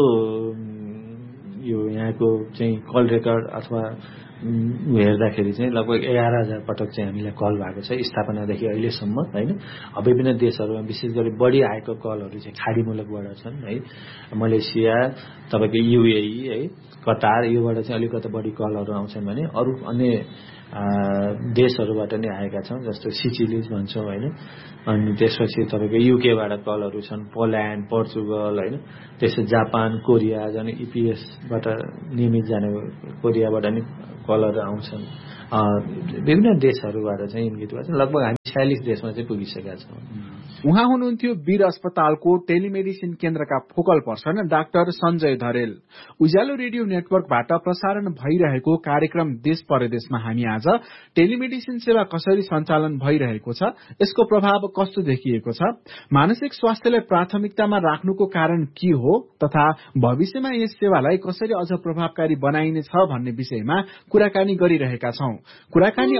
यो यहाँको चाहिँ कल रेकर्ड अथवा हेर्दाखेरि चाहिँ लगभग 11,000 पटक चाहिँ हामीलाई कल भएको छ स्थापनादेखि अहिलेसम्म होइन। विभिन्न देशहरूमा विशेष गरी बढी आएको कलहरू चाहिँ खाडी मुलुकबाट छन् है। मलेसिया, तपाईँको युएई है, कतार, योबाट चाहिँ अलिकति बढी कलहरू आउँछन् भने अरू अन्य देशहरूबाट नै आएका छौँ, जस्तो सिचिलिज भन्छौँ होइन। अनि त्यसपछि तपाईँको युकेबाट कलहरू छन्, पोल्यान्ड, पोर्चुगल होइन, त्यसपछि जापान, कोरिया, झन् इपिएसबाट नियमित जाने कोरियाबाट नि कलहरू आउँछन्। विभिन्न देशहरूबाट चाहिँ इन्गित भएको छ। लगभग हामी 46 देशमा चाहिँ पुगिसकेका छौँ।
उहाँ हुनुहुन्थ्यो वीर अस्पतालको टेलिमेडिसिन केन्द्रका फोकल पर्सन डाक्टर सञ्जय धरेल। उज्यालो रेडियो नेटवर्कबाट प्रसारण भइरहेको कार्यक्रम देश परदेशमा हामी आज टेलिमेडिसिन सेवा कसरी सञ्चालन भइरहेको छ, यसको प्रभाव कस्तो देखिएको छ, मानसिक स्वास्थ्यलाई प्राथमिकतामा राख्नुको कारण के हो तथा भविष्यमा यस सेवालाई कसरी अझ प्रभावकारी बनाइनेछ भन्ने विषयमा कुराकानी गरिरहेका छौं। कुराकानी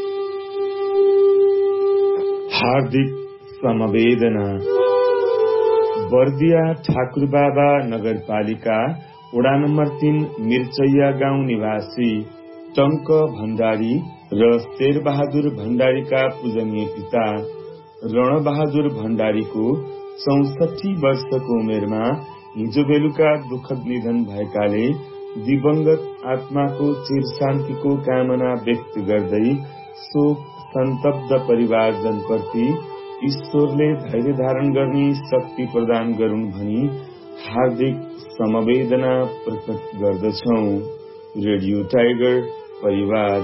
हार्दिक समवेदना। बर्दिया ठाकुरबाबा नगरपालिका वडा नम्बर 3 मिर्चैया गाउँ निवासी टंक भण्डारी र शेरबहादुर भण्डारीका पूजनीय पिता रणबहादुर भण्डारीको 64 वर्षको उमेरमा हिजो बेलुका दुःखद निधन भएकाले दिवंगत आत्माको चिर शान्तिको कामना व्यक्त गर्दै शोक सन्तप्त परिवारजनप्रति ईश्वरले धैर्य धारण गर्ने शक्ति प्रदान गरून् भनी हार्दिक समवेदना प्रकट गर्दछौं। रेडियो टाइगर परिवार।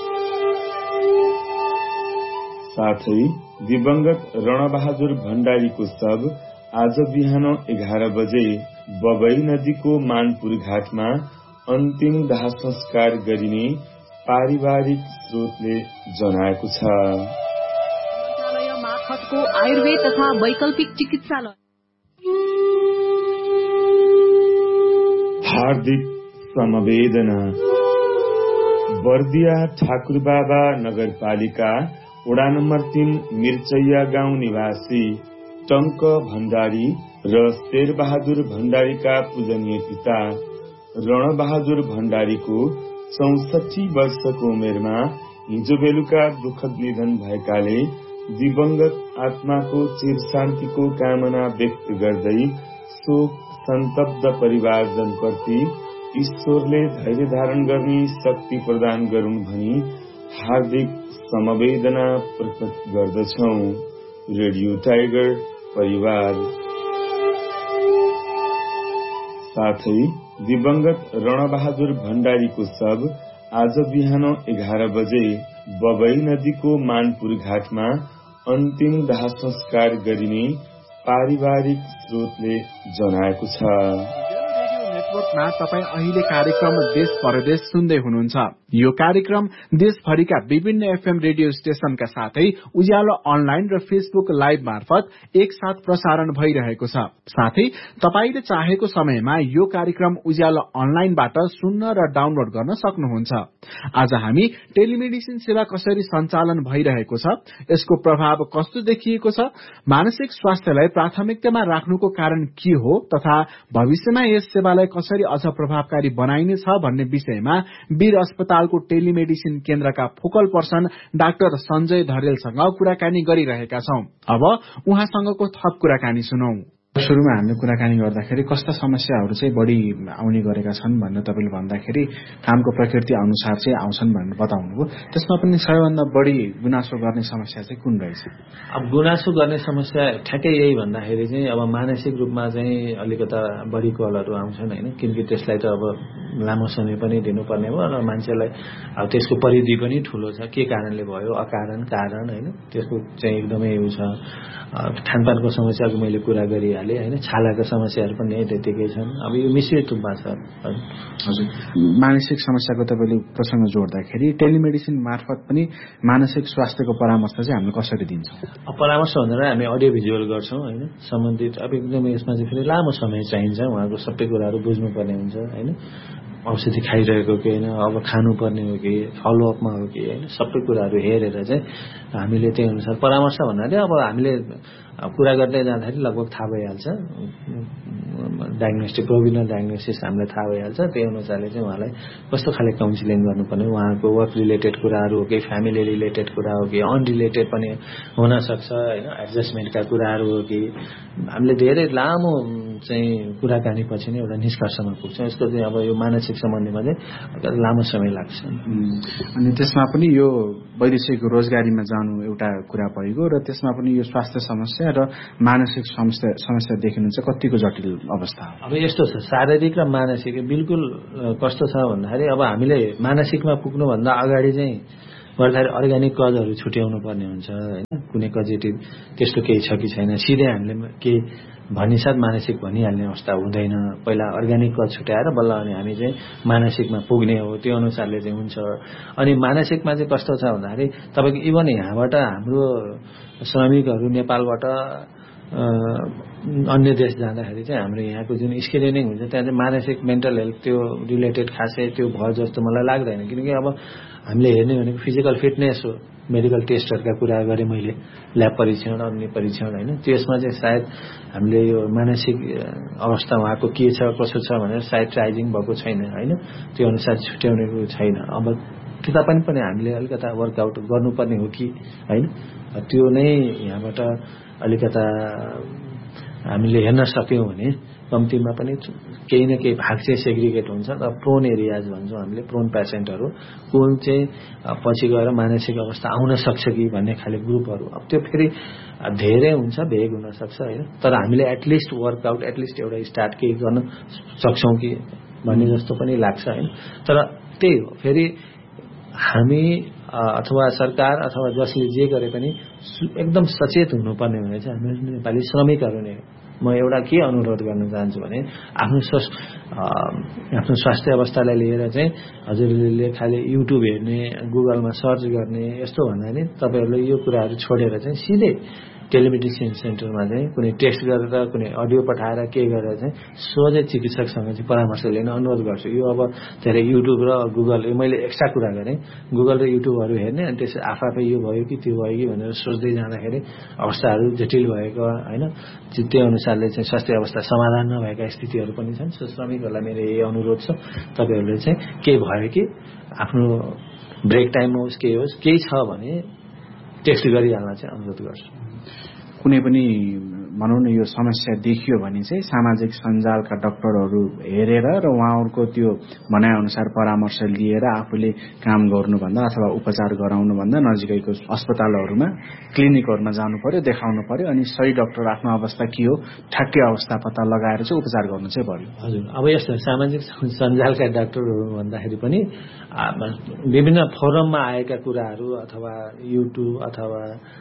साथै दिवंगत रणबहादुर भण्डारीको शव आज बिहान 11 बजे बबई नदीको मानपुर घाटमा अन्तिम दाह संस्कार गरिने पारिवारिक स्रोतले जनाएको छ।
को आयुर्वेद तथा वैकल्पिक चिकित्सालय।
हार्दिक समवेदना। बर्दिया ठाकुरबाबा नगरपालिका वडा नम्बर 3 मिर्चैया गाउँ निवासी टंक भण्डारी र शेरबहादुर भण्डारीका पूजनीय पिता रणबहादुर भण्डारीको 64 वर्षको उमेरमा हिजो बेलुका दुःखद निधन भएकाले दिवंगत आत्माको चिर शान्तिको कामना व्यक्त गर्दै शोक सन्तप्त परिवारजनप्रति ईश्वरले धैर्य धारण गर्ने शक्ति प्रदान गरून् भनी हार्दिक समवेदना प्रकट गर्दछौं। रेडियो टाइगर परिवार। साथै दिवंगत रणबहादुर भण्डारीको शव आज बिहान 11 बजे बबई नदीको मानपुर घाटमा अन्तिम दाह संस्कार गरिने पारिवारिक स्रोतले जनाएको छ।
नेटवर्कमा तपाई अहिले कार्यक्रम देश परदेश सुन्दै हुनुहुन्छ। यो कार्यक्रम देशभरिका विभिन्न एफएम रेडियो स्टेशनका साथै उज्यालो अनलाइन र फेसबुक लाइभ मार्फत एकसाथ प्रसारण भइरहेको छ। साथै तपाईले चाहेको समयमा यो कार्यक्रम उज्यालो अनलाइनबाट सुन्न र डाउनलोड गर्न सक्नुहुन्छ। आज हामी टेलिमेडिसिन सेवा कसरी सञ्चालन भइरहेको छ, यसको प्रभाव कस्तो देखिएको छ, मानसिक स्वास्थ्यलाई प्राथमिकतामा राख्नुको कारण के हो तथा भविष्यमा यस सेवालाई कसरी अझ प्रभावकारी बनाइनेछ भन्ने विषयमा वीर अस्पतालको टेलिमेडिसिन केन्द्रका फोकल पर्सन डाक्टर सञ्जय धरेलसँग कुराकानी गरिरहेका छौं। अब उहाँसँगको थप कुराकानी सुनौं। सुरुमा हामीले कुराकानी गर्दाखेरि कस्ता समस्याहरू चाहिँ बढी आउने गरेका छन् भनेर तपाईले भन्दाखेरि कामको प्रकृति अनुसार चाहिँ आउँछन् भनेर बताउनुभयो। त्यसमा पनि सबैभन्दा बढी गुनासो गर्ने समस्या चाहिँ कुन रहेछ?
अब गुनासो गर्ने समस्या ठ्याक्कै यही भन्दाखेरि चाहिँ अब मानसिक रूपमा चाहिँ अलिकता बढी कलहरू आउँछन् हैन, किनकि त्यसलाई त अब लामो समय पनि दिनुपर्ने हो र मान्छेलाई अब त्यसको परिधि पनि ठूलो छ। के कारणले भयो, अकारण कारण हैन, त्यसको चाहिँ एकदमै यो छ। खानपानको समस्याको मैले कुरा गरिहालेँ हैन, छालाको समस्याहरू पनि त्यतिकै छन्। अब यो मिश्रित रूपमा छ।
हजुर, मानसिक समस्याको तपाईले प्रसंग जोड्दाखेरि टेलिमेडिसिन मार्फत पनि मानसिक स्वास्थ्यको परामर्श चाहिँ हामीले कसरी दिन्छौं?
परामर्श भन्दा हामी अडियो भिजुअल गर्छौं हैन, सम्बन्धित अब एकदमै यसमा चाहिँ फेरि लामो समय चाहिन्छ। उहाँको सबै कुराहरू बुझ्नुपर्ने हुन्छ हैन, औषधि खाइरहेको कि हैन, अब खानुपर्ने हो कि फलोअपमा हो कि हैन, सबै कुराहरू हेरेर चाहिँ हामीले त्यही अनुसार परामर्श भन्नाले अब हामीले कुरा गर्दै जाँदाखेरि लगभग थाहा भइहाल्छ। डायग्नोस्टिक प्रोभिजनल डायग्नोसिस हामीलाई थाहा भइहाल्छ। त्यही अनुसारले चाहिँ उहाँलाई कस्तो खाले काउन्सिलिङ गर्नुपर्ने, उहाँको वर्क रिलेटेड कुराहरू हो कि फ्यामिली रिलेटेड कुरा हो कि अनरिलेटेड पनि हुन सक्छ हैन, एडजस्टमेन्टका कुराहरू हो कि, हामीले धेरै लामो चाहिँ कुराकानी पछि नै एउटा निष्कर्षमा पुग्छौं। यसको चाहिँ अब यो मानसिक सम्बन्धमा चाहिँ लामो समय लाग्छ।
अनि त्यसमा पनि यो वैदेशिक रोजगारीमा जानु एउटा कुरा भएको र त्यसमा पनि यो स्वास्थ्य समस्या र मानसिक समस्या देखिनु चाहिँ कतिको जटिल अवस्था हो?
अब यस्तो छ, शारीरिक र मानसिक बिल्कुल कस्तो छ भन्दाखेरि अब हामीले मानसिकमा पुग्नुभन्दा अगाडि चाहिँ गर्दाखेरि अर्ग्यानिक कजहरू छुट्याउनु पर्ने हुन्छ हैन। कुनै कजेटिभ त्यस्तो केही छ कि छैन, सिधै हामीले के भनिसाथ मानसिक भनिहाल्ने अवस्था हुँदैन। पहिला अर्ग्यानिक कज छुट्याएर बल्ल अनि हामी चाहिँ मानसिकमा पुग्ने हो, त्यो अनुसारले चाहिँ हुन्छ। अनि मानसिकमा चाहिँ कस्तो छ भन्दाखेरि तपाईको इभन यहाँबाट हाम्रो श्रमिकहरू नेपालबाट अन्य देश जाँदाखेरि चाहिँ हाम्रो यहाँको जुन स्क्रिनिङ हुन्छ त्यहाँ चाहिँ मानसिक मेन्टल हेल्थ त्यो रिलेटेड खासै त्यो भयो जस्तो मलाई लाग्दैन। किनकि अब हामीले हेर्ने भनेको फिजिकल फिटनेस हो, मेडिकल टेस्टहरुका कुरा गरेँ मैले, ल्याब परीक्षण अन्य परीक्षण हैन, त्यसमा चाहिँ सायद हामीले यो मानसिक अवस्था उहाँको के छ कसो छ भनेर सायद ट्राइजिङ भएको छैन हैन, त्यो अनुसार छुट्याउनेको छैन। अब त्यता पनि हामीले अलिकता वर्कआउट गर्नुपर्ने हो कि हैन, त्यो नै यहाँबाट अलिकता हामीले हेर्न सक्यौं भने कम्तीमा पनि केही न केही भाग चाहिँ सेग्रिगेट हुन्छ। र प्रोन एरियाज भन्छौं हामीले, प्रोन पेशेन्टहरु कुन चाहिँ पछि गएर मानसिक अवस्था आउन सक्छ कि भन्ने खाले ग्रुपहरु, अब त्यो फेरि धेरै हुन्छ, भेग हुन सक्छ हैन, तर हामीले एटलिस्ट वर्कआउट एटलिस्ट एउटा स्टार्ट केही गर्न सक्छौं कि भन्ने जस्तो पनि लाग्छ हैन। तर त्यही हो, फेरि हामी अथवा सरकार अथवा जसले जे गरे पनि एकदम सचेत हुनुपर्ने भनेको चाहिँ हामी नेपाली श्रमिकहरु नै। म एउटा के अनुरोध गर्न चाहन्छु भने आफ्नो आफ्नो स्वास्थ्य अवस्थालाई लिएर चाहिँ हजुरले खालि युट्युब हेर्ने, गुगलमा सर्च गर्ने यस्तो भन्दा नि तपाईँहरूले यो कुराहरू छोडेर चाहिँ सिधै टेलिमेडिसिन सेन्टरमा चाहिँ कुनै टेस्ट गरेर कुनै अडियो पठाएर के गरेर चाहिँ सोझै चिकित्सकसँग चाहिँ परामर्श लिन अनुरोध गर्छु। यो अब धेरै युट्युब र गुगल मैले एक्स्ट्रा कुरा गरेँ, गुगल र युट्युबहरू हेर्ने अनि त्यसै आफै यो भयो कि त्यो भयो कि भनेर सोच्दै जाँदाखेरि अवस्थाहरू जटिल भएको होइन, त्यो अनुसारले चाहिँ स्वास्थ्य अवस्था समाधान नभएका स्थितिहरू पनि छन्। श्रमिकहरूलाई मेरो यही अनुरोध छ, तपाईँहरूले चाहिँ केही भयो कि आफ्नो ब्रेक टाइममा होस् केही होस् केही छ भने टेस्ट गरिहाल्न चाहिँ अनुरोध गर्छु।
कुनै पनि भनौँ न यो समस्या देखियो भने चाहिँ सामाजिक सञ्जालका डाक्टरहरू हेरेर र उहाँहरूको त्यो भनाइअनुसार परामर्श लिएर आफूले काम गर्नुभन्दा अथवा उपचार गराउनुभन्दा नजिकैको अस्पतालहरूमा क्लिनिकहरूमा जानु पर्यो, देखाउनु पर्यो अनि सही डाक्टर आफ्नो अवस्था के हो ठ्याक्कै अवस्था पत्ता लगाएर चाहिँ उपचार गर्नु चाहिँ पर्यो।
हजुर, अब यस्तो सामाजिक सञ्जालका डाक्टरहरू भन्दाखेरि पनि विभिन्न फोरममा आएका कुराहरू अथवा युट्युब अथवा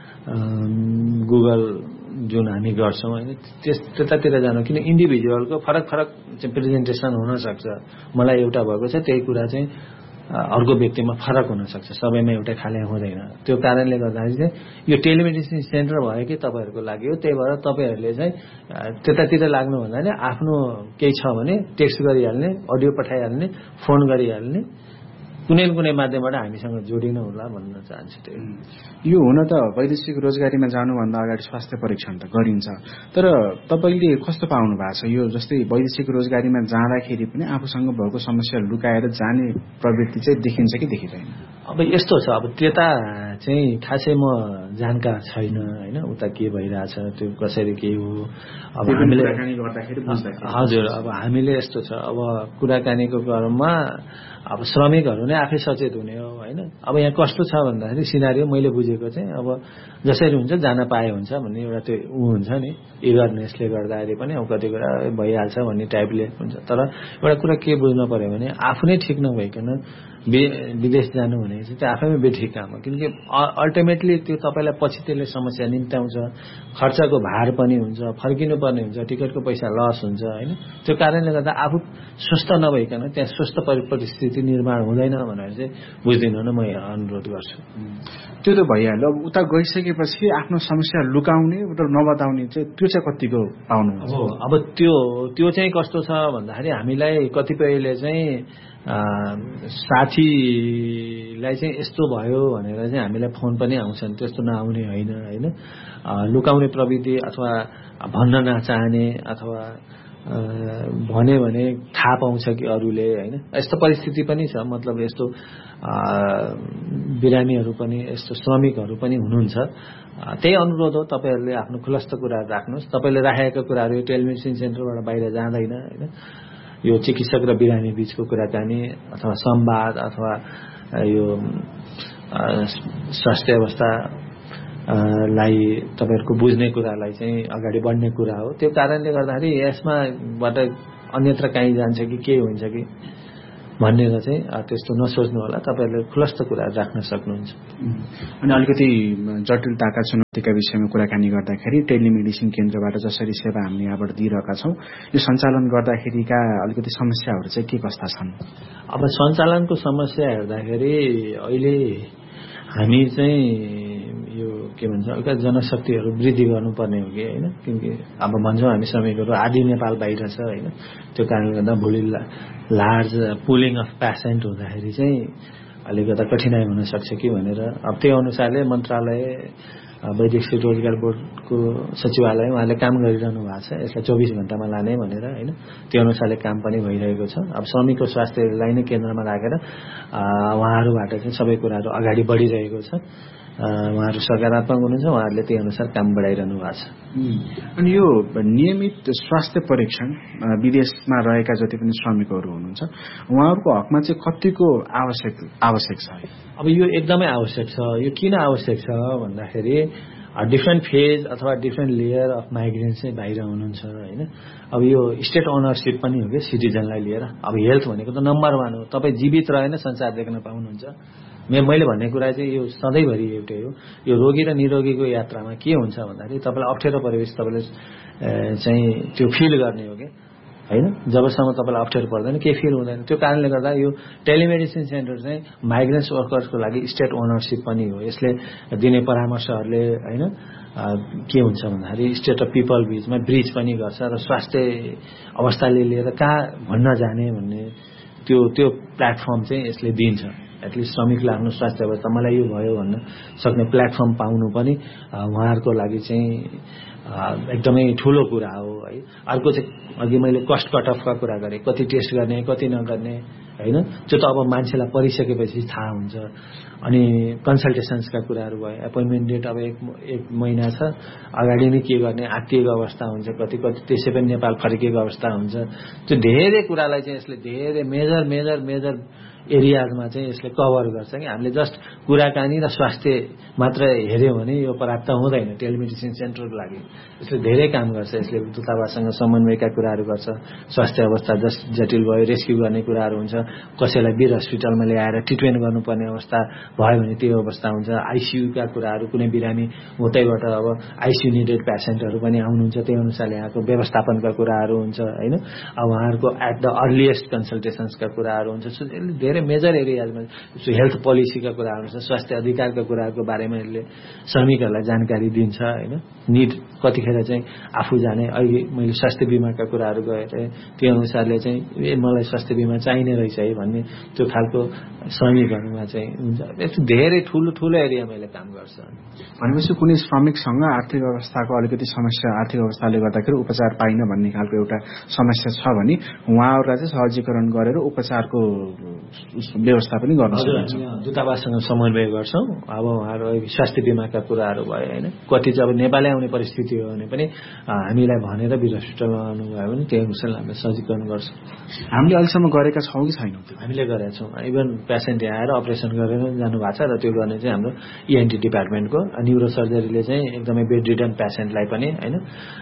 गुगल जुन हामी गर्छौँ होइन त्यतातिर जानु, किन इन्डिभिजुअलको फरक फरक चाहिँ प्रेजेन्टेसन हुनसक्छ। मलाई एउटा भएको छ त्यही कुरा चाहिँ अर्को व्यक्तिमा फरक हुनसक्छ, सबैमा एउटै खाले हुँदैन। त्यो कारणले गर्दाखेरि चाहिँ यो टेलिमेडिसिन सेन्टर भयो कि तपाईँहरूको लागि हो, त्यही भएर तपाईँहरूले चाहिँ त्यतातिर लाग्नुभन्दा नि आफ्नो केही छ भने टेक्स्ट गरिहाल्ने, अडियो पठाइहाल्ने, फोन गरिहाल्ने, कुनै न कुनै माध्यमबाट हामीसँग जोडिनु होला भन्न चाहन्छु।
यो हुन त वैदेशिक रोजगारीमा जानुभन्दा अगाडि स्वास्थ्य परीक्षण त गरिन्छ, तर तपाईँले कस्तो पाउनु भएको छ? यो जस्तै वैदेशिक रोजगारीमा जाँदाखेरि पनि आफूसँग भएको समस्या लुकाएर जाने प्रवृत्ति चाहिँ देखिन्छ कि देखिँदैन?
अब यस्तो छ, अब त्यता चाहिँ खासै म जानकार छैन होइन, उता के भइरहेछ त्यो कसरी के हो। अब हामीले हजुर, अब हामीले यस्तो छ, अब कुराकानीको क्रममा अब श्रमिकहरू नै आफै सचेत हुने हो होइन। अब यहाँ कस्तो छ भन्दाखेरि सिनारियो मैले बुझेको चाहिँ अब जसरी हुन्छ जान पाए हुन्छ भन्ने एउटा त्यो हुन्छ नि, इगरनेसले गर्दाखेरि पनि अब कति कुरा भइहाल्छ भन्ने टाइपले हुन्छ। तर एउटा कुरा के बुझ्नु पर्यो भने आफू नै ठिक नभइकन विदेश जानु भने चाहिँ त्यो आफैमा बेठिक काम हो, किनकि अल्टिमेटली त्यो तपाईँलाई पछि त्यसले समस्या निम्त्याउँछ, खर्चको भार पनि हुन्छ, फर्किनु पर्ने हुन्छ, टिकटको पैसा लस हुन्छ होइन। त्यो कारणले गर्दा आफू स्वस्थ नभइकन त्यहाँ स्वस्थ परिस्थिति निर्माण हुँदैन भनेर चाहिँ बुझ्दिनँ न, म अनुरोध गर्छु।
त्यो त भइहाल्यो, अब उता गइसकेपछि आफ्नो समस्या लुकाउने र नबताउने चाहिँ त्यो चाहिँ कतिको पाउनुहुन्छ?
अब त्यो चाहिँ कस्तो छ भन्दाखेरि हामीलाई कतिपयले चाहिँ साथीलाई चाहिँ यस्तो भयो भनेर चाहिँ हामीलाई फोन पनि आउँछन्, त्यस्तो नआउने होइन होइन। लुकाउने प्रवृत्ति अथवा भन्न नचाहने अथवा भने थाहा पाउँछ कि अरूले होइन, यस्तो परिस्थिति पनि छ। मतलब यस्तो बिरामीहरू पनि यस्तो श्रमिकहरू पनि हुनुहुन्छ। त्यही अनुरोध हो, तपाईँहरूले आफ्नो खुलस्त कुराहरू राख्नुहोस्। तपाईँले राखेका कुराहरू यो टेलिमेडिसिन सेन्टरबाट बाहिर जाँदैन होइन। यो चिकित्सक र बिरामी बीचको कुराकानी अथवा संवाद अथवा यो स्वास्थ्य अवस्था लाई तपाईँहरूको बुझ्ने कुरालाई चाहिँ अगाडि बढ्ने कुरा हो। त्यो कारणले गर्दाखेरि यसमाबाट अन्यत्र कहीँ जान्छ कि के हुन्छ कि भनेर चाहिँ त्यस्तो नसोच्नु होला, तपाईँहरूले खुलस्त कुराहरू राख्न सक्नुहुन्छ।
अनि अलिकति जटिलताका चुनौतीका विषयमा कुराकानी गर्दाखेरि टेलिमेडिसिन केन्द्रबाट जसरी सेवा हामीले यहाँबाट दिइरहेका छौँ, यो सञ्चालन गर्दाखेरिका अलिकति समस्याहरू चाहिँ के कस्ता छन्?
अब सञ्चालनको समस्या हेर्दाखेरि अहिले हामी चाहिँ यो के भन्छ एउटा जनशक्तिहरू वृद्धि गर्नुपर्ने हो कि होइन, किनकि अब भन्छौँ हामी श्रमिकहरू आदि नेपाल बाहिर छ होइन। त्यो कारणले गर्दा भोलि लार्ज पुलिङ अफ पेसेन्ट हुँदाखेरि चाहिँ अलिकति कठिनाइ हुनसक्छ कि भनेर अब त्यो अनुसारले मन्त्रालय वैदेशिक रोजगार बोर्डको सचिवालय उहाँले काम गरिरहनु भएको छ, यसलाई 24 घण्टामा लाने भनेर होइन। त्यो अनुसारले काम पनि भइरहेको छ। अब श्रमिकको स्वास्थ्यलाई नै केन्द्रमा राखेर उहाँहरूबाट चाहिँ सबै कुराहरू अगाडि बढिरहेको छ। उहाँहरू सकारात्मक हुनुहुन्छ, उहाँहरूले त्यही अनुसार काम बढाइरहनु भएको छ।
अनि यो नियमित स्वास्थ्य परीक्षण विदेशमा रहेका जति पनि श्रमिकहरू हुनुहुन्छ उहाँहरूको हकमा चाहिँ कतिको आवश्यक छ?
अब यो एकदमै आवश्यक छ। यो किन आवश्यक छ भन्दाखेरि डिफ्रेन्ट फेज अथवा डिफ्रेन्ट लेयर अफ माइग्रेन्ट चाहिँ बाहिर हुनुहुन्छ होइन। अब यो स्टेट ओनरसिप पनि हो कि सिटिजनलाई लिएर। अब हेल्थ भनेको त नम्बर 1 हो, तपाईँ जीवित रहेन संसार देख्न पाउनुहुन्छ। मैले भन्ने कुरा चाहिँ यो सधैँभरि एउटै हो। यो रोगी र निरोगीको यात्रामा के हुन्छ भन्दाखेरि तपाईँलाई अप्ठ्यारो परिवेश तपाईँले चाहिँ त्यो फिल गर्ने हो कि हैन, जबसम्म तपाईँलाई अप्ठ्यारो पर्दैन केही फिल हुँदैन। त्यो कारणले गर्दा यो टेलिमेडिसिन सेन्टर चाहिँ माइग्रेन्ट्स वर्कर्सको लागि स्टेट ओनरसिप पनि हो। यसले दिने परामर्शहरूले हैन के हुन्छ भन्दाखेरि स्टेट र पिपल बीचमा ब्रिज पनि गर्छ र स्वास्थ्य अवस्थाले लिएर कहाँ भन्न जाने भन्ने त्यो प्लेटफर्म चाहिँ यसले दिन्छ। एटलिस्ट श्रमिकले आफ्नो स्वास्थ्य अवस्था मलाई यो भयो भन्न सक्ने प्लेटफर्म पाउनु पनि उहाँहरूको लागि चाहिँ एकदमै ठुलो कुरा हो है। अर्को चाहिँ अघि मैले कस्ट कट अफका कुरा गरेँ, कति टेस्ट गर्ने कति नगर्ने हैन, त्यो त अब मान्छेलाई परिसकेपछि थाहा हुन्छ। अनि कन्सल्टेसन्सका कुराहरू भयो, एपोइन्टमेन्ट डेट अब एक महिना छ अगाडि नै के गर्ने आत्तिएको अवस्था हुन्छ, कति त्यसै पनि नेपाल फर्किएको अवस्था हुन्छ। त्यो धेरै कुरालाई चाहिँ यसले धेरै मेजर एरियाजमा चाहिँ यसले कभर गर्छ कि हामीले जस्ट कुराकानी र स्वास्थ्य मात्र हेऱ्यौँ भने यो पर्याप्त हुँदैन। टेलिमेडिसिन सेन्टरको लागि यसले धेरै काम गर्छ। यसले दूतावाससँग समन्वयका कुराहरू गर्छ, स्वास्थ्य अवस्था जटिल भयो रेस्क्यु गर्ने कुराहरू हुन्छ, कसैलाई वीर हस्पिटलमा ल्याएर ट्रिटमेन्ट गर्नुपर्ने अवस्था भयो भने त्यो अवस्था हुन्छ। आइसियुका कुराहरू कुनै बिरामी उतैबाट अब आइसियु निडेड पेसेन्टहरू पनि आउनुहुन्छ, त्यही अनुसारले यहाँको व्यवस्थापनका कुराहरू हुन्छ हैन। अब उहाँहरूको एट द अर्लिएस्ट कन्सल्टेसन्सका कुराहरू हुन्छ। सो धेरै मेजर एरियाजमा हेल्थ पोलिसीका कुराहरू छ, स्वास्थ्य अधिकारका कुराहरूको बारेमा यसले श्रमिकहरूलाई जानकारी दिन्छ हैन। निड कतिखेर चाहिँ आफू जाने अहिले मैले स्वास्थ्य बिमाका कुराहरू गरेँ त्यो अनुसारले चाहिँ मलाई स्वास्थ्य बिमा चाहिने रहेछ है भन्ने त्यो खालको श्रमिकहरूमा चाहिँ हुन्छ। यस्तो धेरै ठुलो एरिया मैले काम गर्छ।
भनेपछि कुनै श्रमिकसँग आर्थिक अवस्थाको अलिकति समस्या आर्थिक अवस्थाले गर्दाखेरि उपचार पाइन भन्ने खालको एउटा समस्या छ भने उहाँहरूलाई चाहिँ सहजीकरण गरेर उपचारको व्यवस्था पनि गर्न सकिन्छ।
दूतावाससँग समन्वय गर्छौँ। अब उहाँहरू स्वास्थ्य बिमाका कुराहरू भयो हैन, कति चाहिँ अब नेपालै आउने परिस्थिति हो भने पनि हामीलाई भनेर वीर हस्पिटलमा आउनुभयो भने त्यही अनुसार हामीले सहजीकरण गर्छौँ।
हामीले अहिलेसम्म गरेका छौँ कि छैनौँ?
हामीले गरेका छौँ। इभन पेसेन्ट यहाँ आएर अपरेसन गरेर जानुभएको छ र त्यो गर्ने चाहिँ हाम्रो ENT डिपार्टमेन्टको न्युरो सर्जरीले चाहिँ एकदमै बेड रिडन पेसेन्टलाई पनि हैन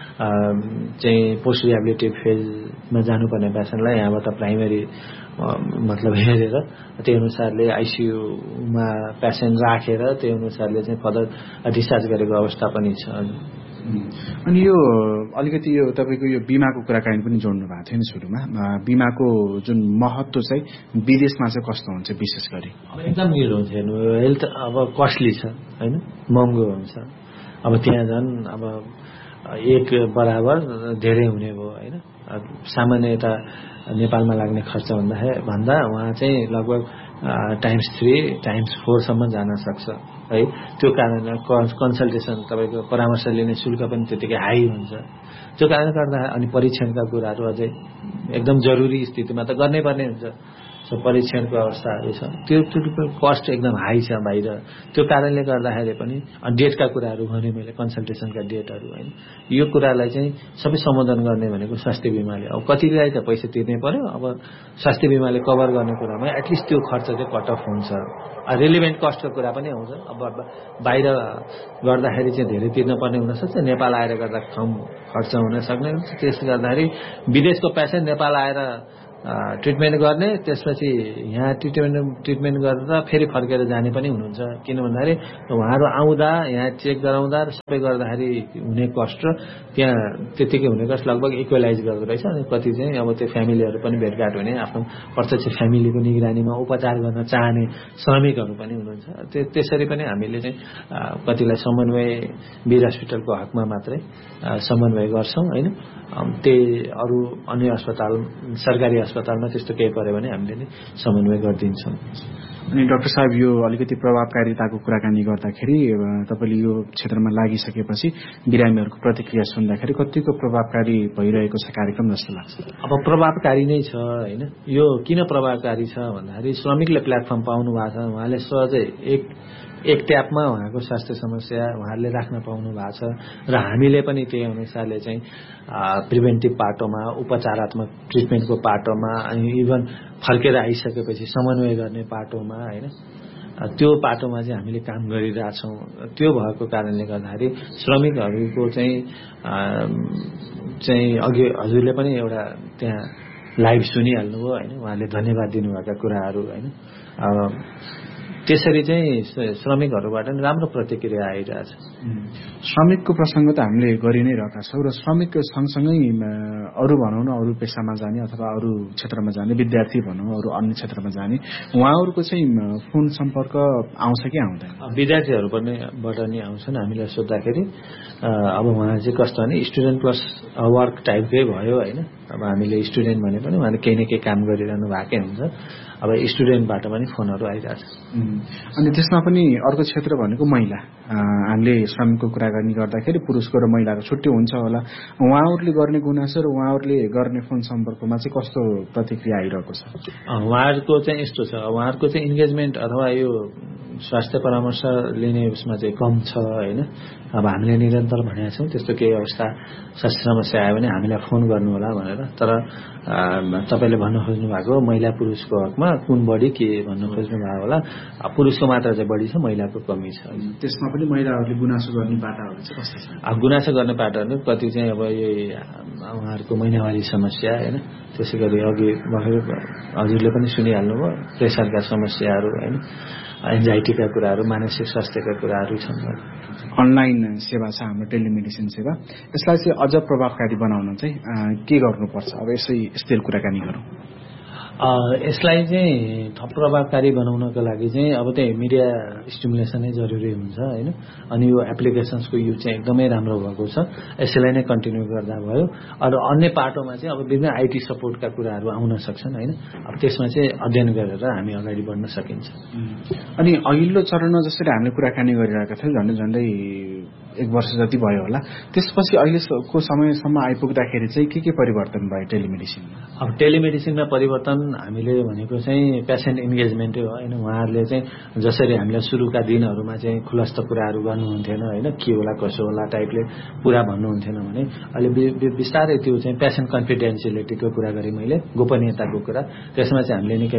चाहिँ पोस्ट रिहेबिलिटेटिभ फेजमा जानुपर्ने पेसेन्टलाई यहाँबाट प्राइमेरी मतलब हेरेर त्यही अनुसारले आइसियुमा पेसेन्ट राखेर त्यही अनुसारले चाहिँ फर्दर डिस्चार्ज गरेको अवस्था पनि छ।
अनि यो अलिकति यो तपाईँको यो बिमाको कुराकानी पनि जोड्नु भएको थियो नि सुरुमा। बिमाको जुन महत्त्व चाहिँ विदेशमा चाहिँ कस्तो हुन्छ विशेष गरी?
अब एकदम निरो हुन्छ। हेर्नु हेल्थ अब कस्टली छ हैन, महँगो हुन्छ। अब त्यहाँ झन् अब एक बराबर धेरै हुने भयो हैन। सामान्यतः नेपालमा लाग्ने खर्च भन्दा वहाँ चाहिँ लगभग ×3 ×4 सम्म जान सक्छ है। त्यो कारणले कन्सल्टेसन तपाईँको परामर्श लिने शुल्क पनि त्यतिकै हाई हुन्छ। त्यो कारणले गर्दा अनि परीक्षणका कुराहरू अझै एकदम जरुरी स्थितिमा त गर्नै पर्ने हुन्छ। सो परीक्षणको अवस्थाहरू छ, त्यो कस्ट एकदम हाई छ बाहिर। त्यो कारणले गर्दाखेरि पनि डेटका कुराहरू भने मैले कन्सल्टेसनका डेटहरू हैन, यो कुरालाई चाहिँ सबै सम्बोधन गर्ने भनेको स्वास्थ्य बिमाले। अब कतिलाई त पैसा तिर्नै पर्यो। अब स्वास्थ्य बिमाले कभर गर्ने कुरामा एटलिस्ट त्यो खर्च चाहिँ कट अफ हुन्छ। रिलेभेन्ट कस्टको कुरा पनि आउँछ। अब बाहिर गर्दाखेरि चाहिँ धेरै तिर्नुपर्ने हुनसक्छ, नेपाल आएर गर्दा कम खर्च हुन सक्ने हुन्छ। त्यसले गर्दाखेरि विदेशको पेसेन्ट नेपाल आएर ट्रिटमेन्ट गर्ने, त्यसपछि यहाँ ट्रिटमेन्ट गरेर फेरि फर्केर जाने पनि हुनुहुन्छ। किन भन्दाखेरि उहाँहरू आउँदा यहाँ चेक गराउँदा सबै गर्दाखेरि हुने कस्ट र त्यहाँ त्यतिकै हुने कस्ट लगभग इक्वलाइज गर्दो रहेछ। अनि कति चाहिँ अब त्यो फ्यामिलीहरू पनि भेटघाट हुने, आफ्नो प्रत्यक्ष फ्यामिलीको निगरानीमा उपचार गर्न चाहने श्रमिकहरू पनि हुनुहुन्छ। त्यसरी पनि हामीले चाहिँ कतिलाई समन्वय वीर हस्पिटलको हकमा मात्रै समन्वय गर्छौँ हैन। त्यही अरू अन्य अस्पताल सरकारी अस्पतालमा त्यस्तो केही पर्यो भने हामीले नै समन्वय गरिदिन्छौँ।
अनि डाक्टर साहब यो अलिकति प्रभावकारिताको कुराकानी गर्दाखेरि तपाईँले यो क्षेत्रमा लागिसकेपछि बिरामीहरूको प्रतिक्रिया सुन्दाखेरि कतिको प्रभावकारी भइरहेको छ कार्यक्रम जस्तो लाग्छ?
अब प्रभावकारी नै छ हैन। यो किन प्रभावकारी छ भन्दाखेरि श्रमिकले प्लेटफर्म पाउनु भएको छ। उहाँले सहजै एक ट्यापमा उहाँको स्वास्थ्य समस्या उहाँहरूले राख्न पाउनु भएको छ र हामीले पनि त्यही अनुसारले चाहिँ प्रिभेन्टिभ पाटोमा उपचारात्मक ट्रिटमेन्टको पाटोमा अनि इभन फर्केर आइसकेपछि समन्वय गर्ने पाटोमा हैन त्यो पाटोमा चाहिँ हामीले काम गरिरहेछौँ। त्यो भएको कारणले गर्दाखेरि श्रमिकहरूको चाहिँ अघि हजुरले पनि एउटा त्यहाँ लाइभ सुनिहाल्नुभयो हैन, उहाँले धन्यवाद दिनुभएका कुराहरू हैन। त्यसरी चाहिँ श्रमिकहरूबाट राम्रो प्रतिक्रिया आइरहेछ।
श्रमिकको प्रसङ्ग त हामीले गरि नै रहेका छौँ र श्रमिक सँगसँगै अरू भनौँ न अरू पेसामा जाने अथवा अरू क्षेत्रमा जाने विद्यार्थी भनौँ अरू अन्य क्षेत्रमा जाने उहाँहरूको चाहिँ फोन सम्पर्क आउँछ कि आउँदैन?
विद्यार्थीहरूबाट नि आउँछन्। हामीलाई सोद्धाखेरि अब उहाँ चाहिँ कस्तो भने स्टुडेन्ट प्लस वर्क टाइपकै भयो होइन। अब हामीले स्टुडेन्ट भने पनि उहाँले केही न केही काम गरिरहनु भएकै हुन्छ। अब स्टुडेन्टबाट पनि फोनहरू आइरहेछ।
अनि त्यसमा पनि अर्को क्षेत्र भनेको महिला। हामीले श्रमिकको कुरा गर्ने गर्दाखेरि पुरुषको र महिलाको छुट्टै हुन्छ होला। उहाँहरूले गर्ने गुनासो र उहाँहरूले गर्ने फोन सम्पर्कमा चाहिँ कस्तो प्रतिक्रिया आइरहेको छ?
उहाँहरूको चाहिँ यस्तो छ, उहाँहरूको चाहिँ इन्गेजमेन्ट अथवा यो स्वास्थ्य परामर्श लिने उसमा चाहिँ कम छ होइन। अब हामीले निरन्तर भनेका छौँ त्यस्तो केही अवस्था स्वास्थ्य समस्या आयो भने हामीलाई फोन गर्नु होला भनेर। तर तपाईँले भन्न खोज्नु भएको महिला पुरुषको हकमा कुन बढी के भन्न खोज्नु भएको होला। पुरुषको मात्रा चाहिँ बढी छ, महिलाको कमी छ।
त्यसमा पनि महिलाहरूले गुनासो गर्ने पाटाहरू चाहिँ कस्तो छ?
गुनासो गर्ने पाटाहरू कति चाहिँ अब यही उहाँहरूको महिनावारी समस्या होइन। त्यसै गरी अघि हजुरले पनि सुनिहाल्नुभयो प्रेसरका समस्याहरू होइन, एन्जाइटीका कुराहरू, मानसिक स्वास्थ्यका कुराहरू छन्।
अनलाइन सेवा छ हाम्रो टेलिमेडिसिन सेवा। यसलाई चाहिँ अझ प्रभावकारी बनाउन चाहिँ के गर्नुपर्छ? अब यस्तै कुराकानी गरौँ।
यसलाई चाहिँ थप प्रभावकारी बनाउनको लागि चाहिँ अब त्यही मिडिया स्टिमुलेसनै जरुरी हुन्छ होइन। अनि यो एप्लिकेसन्सको युज चाहिँ एकदमै राम्रो भएको छ। यसैलाई नै कन्टिन्यू गर्दा भयो। अरू अन्य पाटोमा चाहिँ अब विभिन्न आइटी सपोर्टका कुराहरू आउन सक्छन् होइन। अब त्यसमा चाहिँ अध्ययन गरेर हामी अगाडि बढ्न सकिन्छ।
अनि अघिल्लो चरणमा जसरी हामीले कुराकानी गरिरहेका थियौँ झन्डै 1 वर्ष जति भयो होला, त्यसपछि अहिलेको समयसम्म आइपुग्दाखेरि चाहिँ के परिवर्तन भयो टेलिमेडिसिनमा?
अब टेलिमेडिसिनमा परिवर्तन हामीले भनेको चाहिँ पेसेन्ट इन्गेजमेन्टै हो होइन। उहाँहरूले चाहिँ जसरी हामीलाई सुरुका दिनहरूमा चाहिँ खुलस्त कुराहरू गर्नुहुन्थेन होइन, के होला कसो होला टाइपले पुरा भन्नुहुन्थेन भने अहिले बिस्तारै त्यो चाहिँ पेसेन्ट कन्फिडेन्सियलिटीको कुरा गरेँ मैले, गोपनीयताको कुरा, त्यसमा चाहिँ हामीले निकै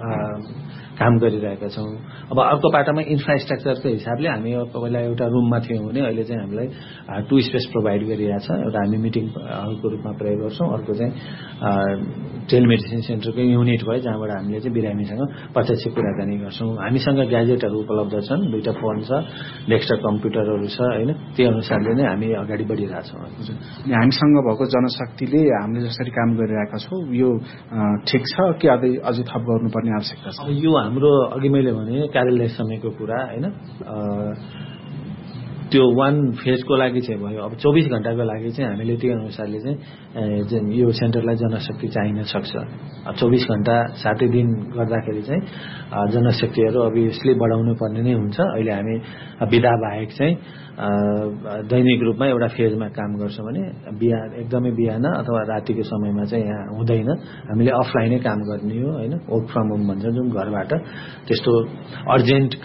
काम गरिरहेका छौँ। अब अर्को पाटामा इन्फ्रास्ट्रक्चरको हिसाबले हामी पहिला एउटा रुममा थियौँ भने अहिले चाहिँ हामीलाई 2 स्पेस प्रोभाइड गरिरहेछ। एउटा हामी मिटिङ हलको रूपमा प्रयोग गर्छौँ, अर्को चाहिँ टेलिमेडिसिन सेन्टरको युनिट भयो जहाँबाट हामीले चाहिँ बिरामीसँग प्रत्यक्ष कुराकानी गर्छौँ। हामीसँग ग्याजेटहरू उपलब्ध छन्, 2टा फोन छ, डेस्कटप कम्प्युटरहरू छ होइन। त्यो अनुसारले नै हामी अगाडि बढिरहेछौँ।
हामीसँग भएको जनशक्तिले हामीले जसरी काम गरिरहेका छौँ यो ठिक छ कि अझै थप गर्नुपर्ने आवश्यकता छ?
यो हाम्रो अघि मैले भने कार्यालय समयको कुरा होइन, त्यो 1 फेजको लागि चाहिँ भयो। अब 24 घण्टाको लागि चाहिँ हामीले त्यो अनुसारले चाहिँ यो सेन्टरलाई जनशक्ति चाहिन सक्छ। 24 घण्टा 7 दिन गर्दाखेरि चाहिँ जनशक्तिहरू अभियसली बढाउनु पर्ने नै हुन्छ। अहिले हामी बिदा बाहेक चाहिँ दैनिक रूपमा एउटा फेजमा काम गर्छौँ भने एकदमै बिहान अथवा रातिको समयमा चाहिँ यहाँ हुँदैन। हामीले अफलाइनै काम गर्ने हो होइन, वर्क फ्रम होम भन्छ जुन घरबाट। त्यस्तो अर्जेन्ट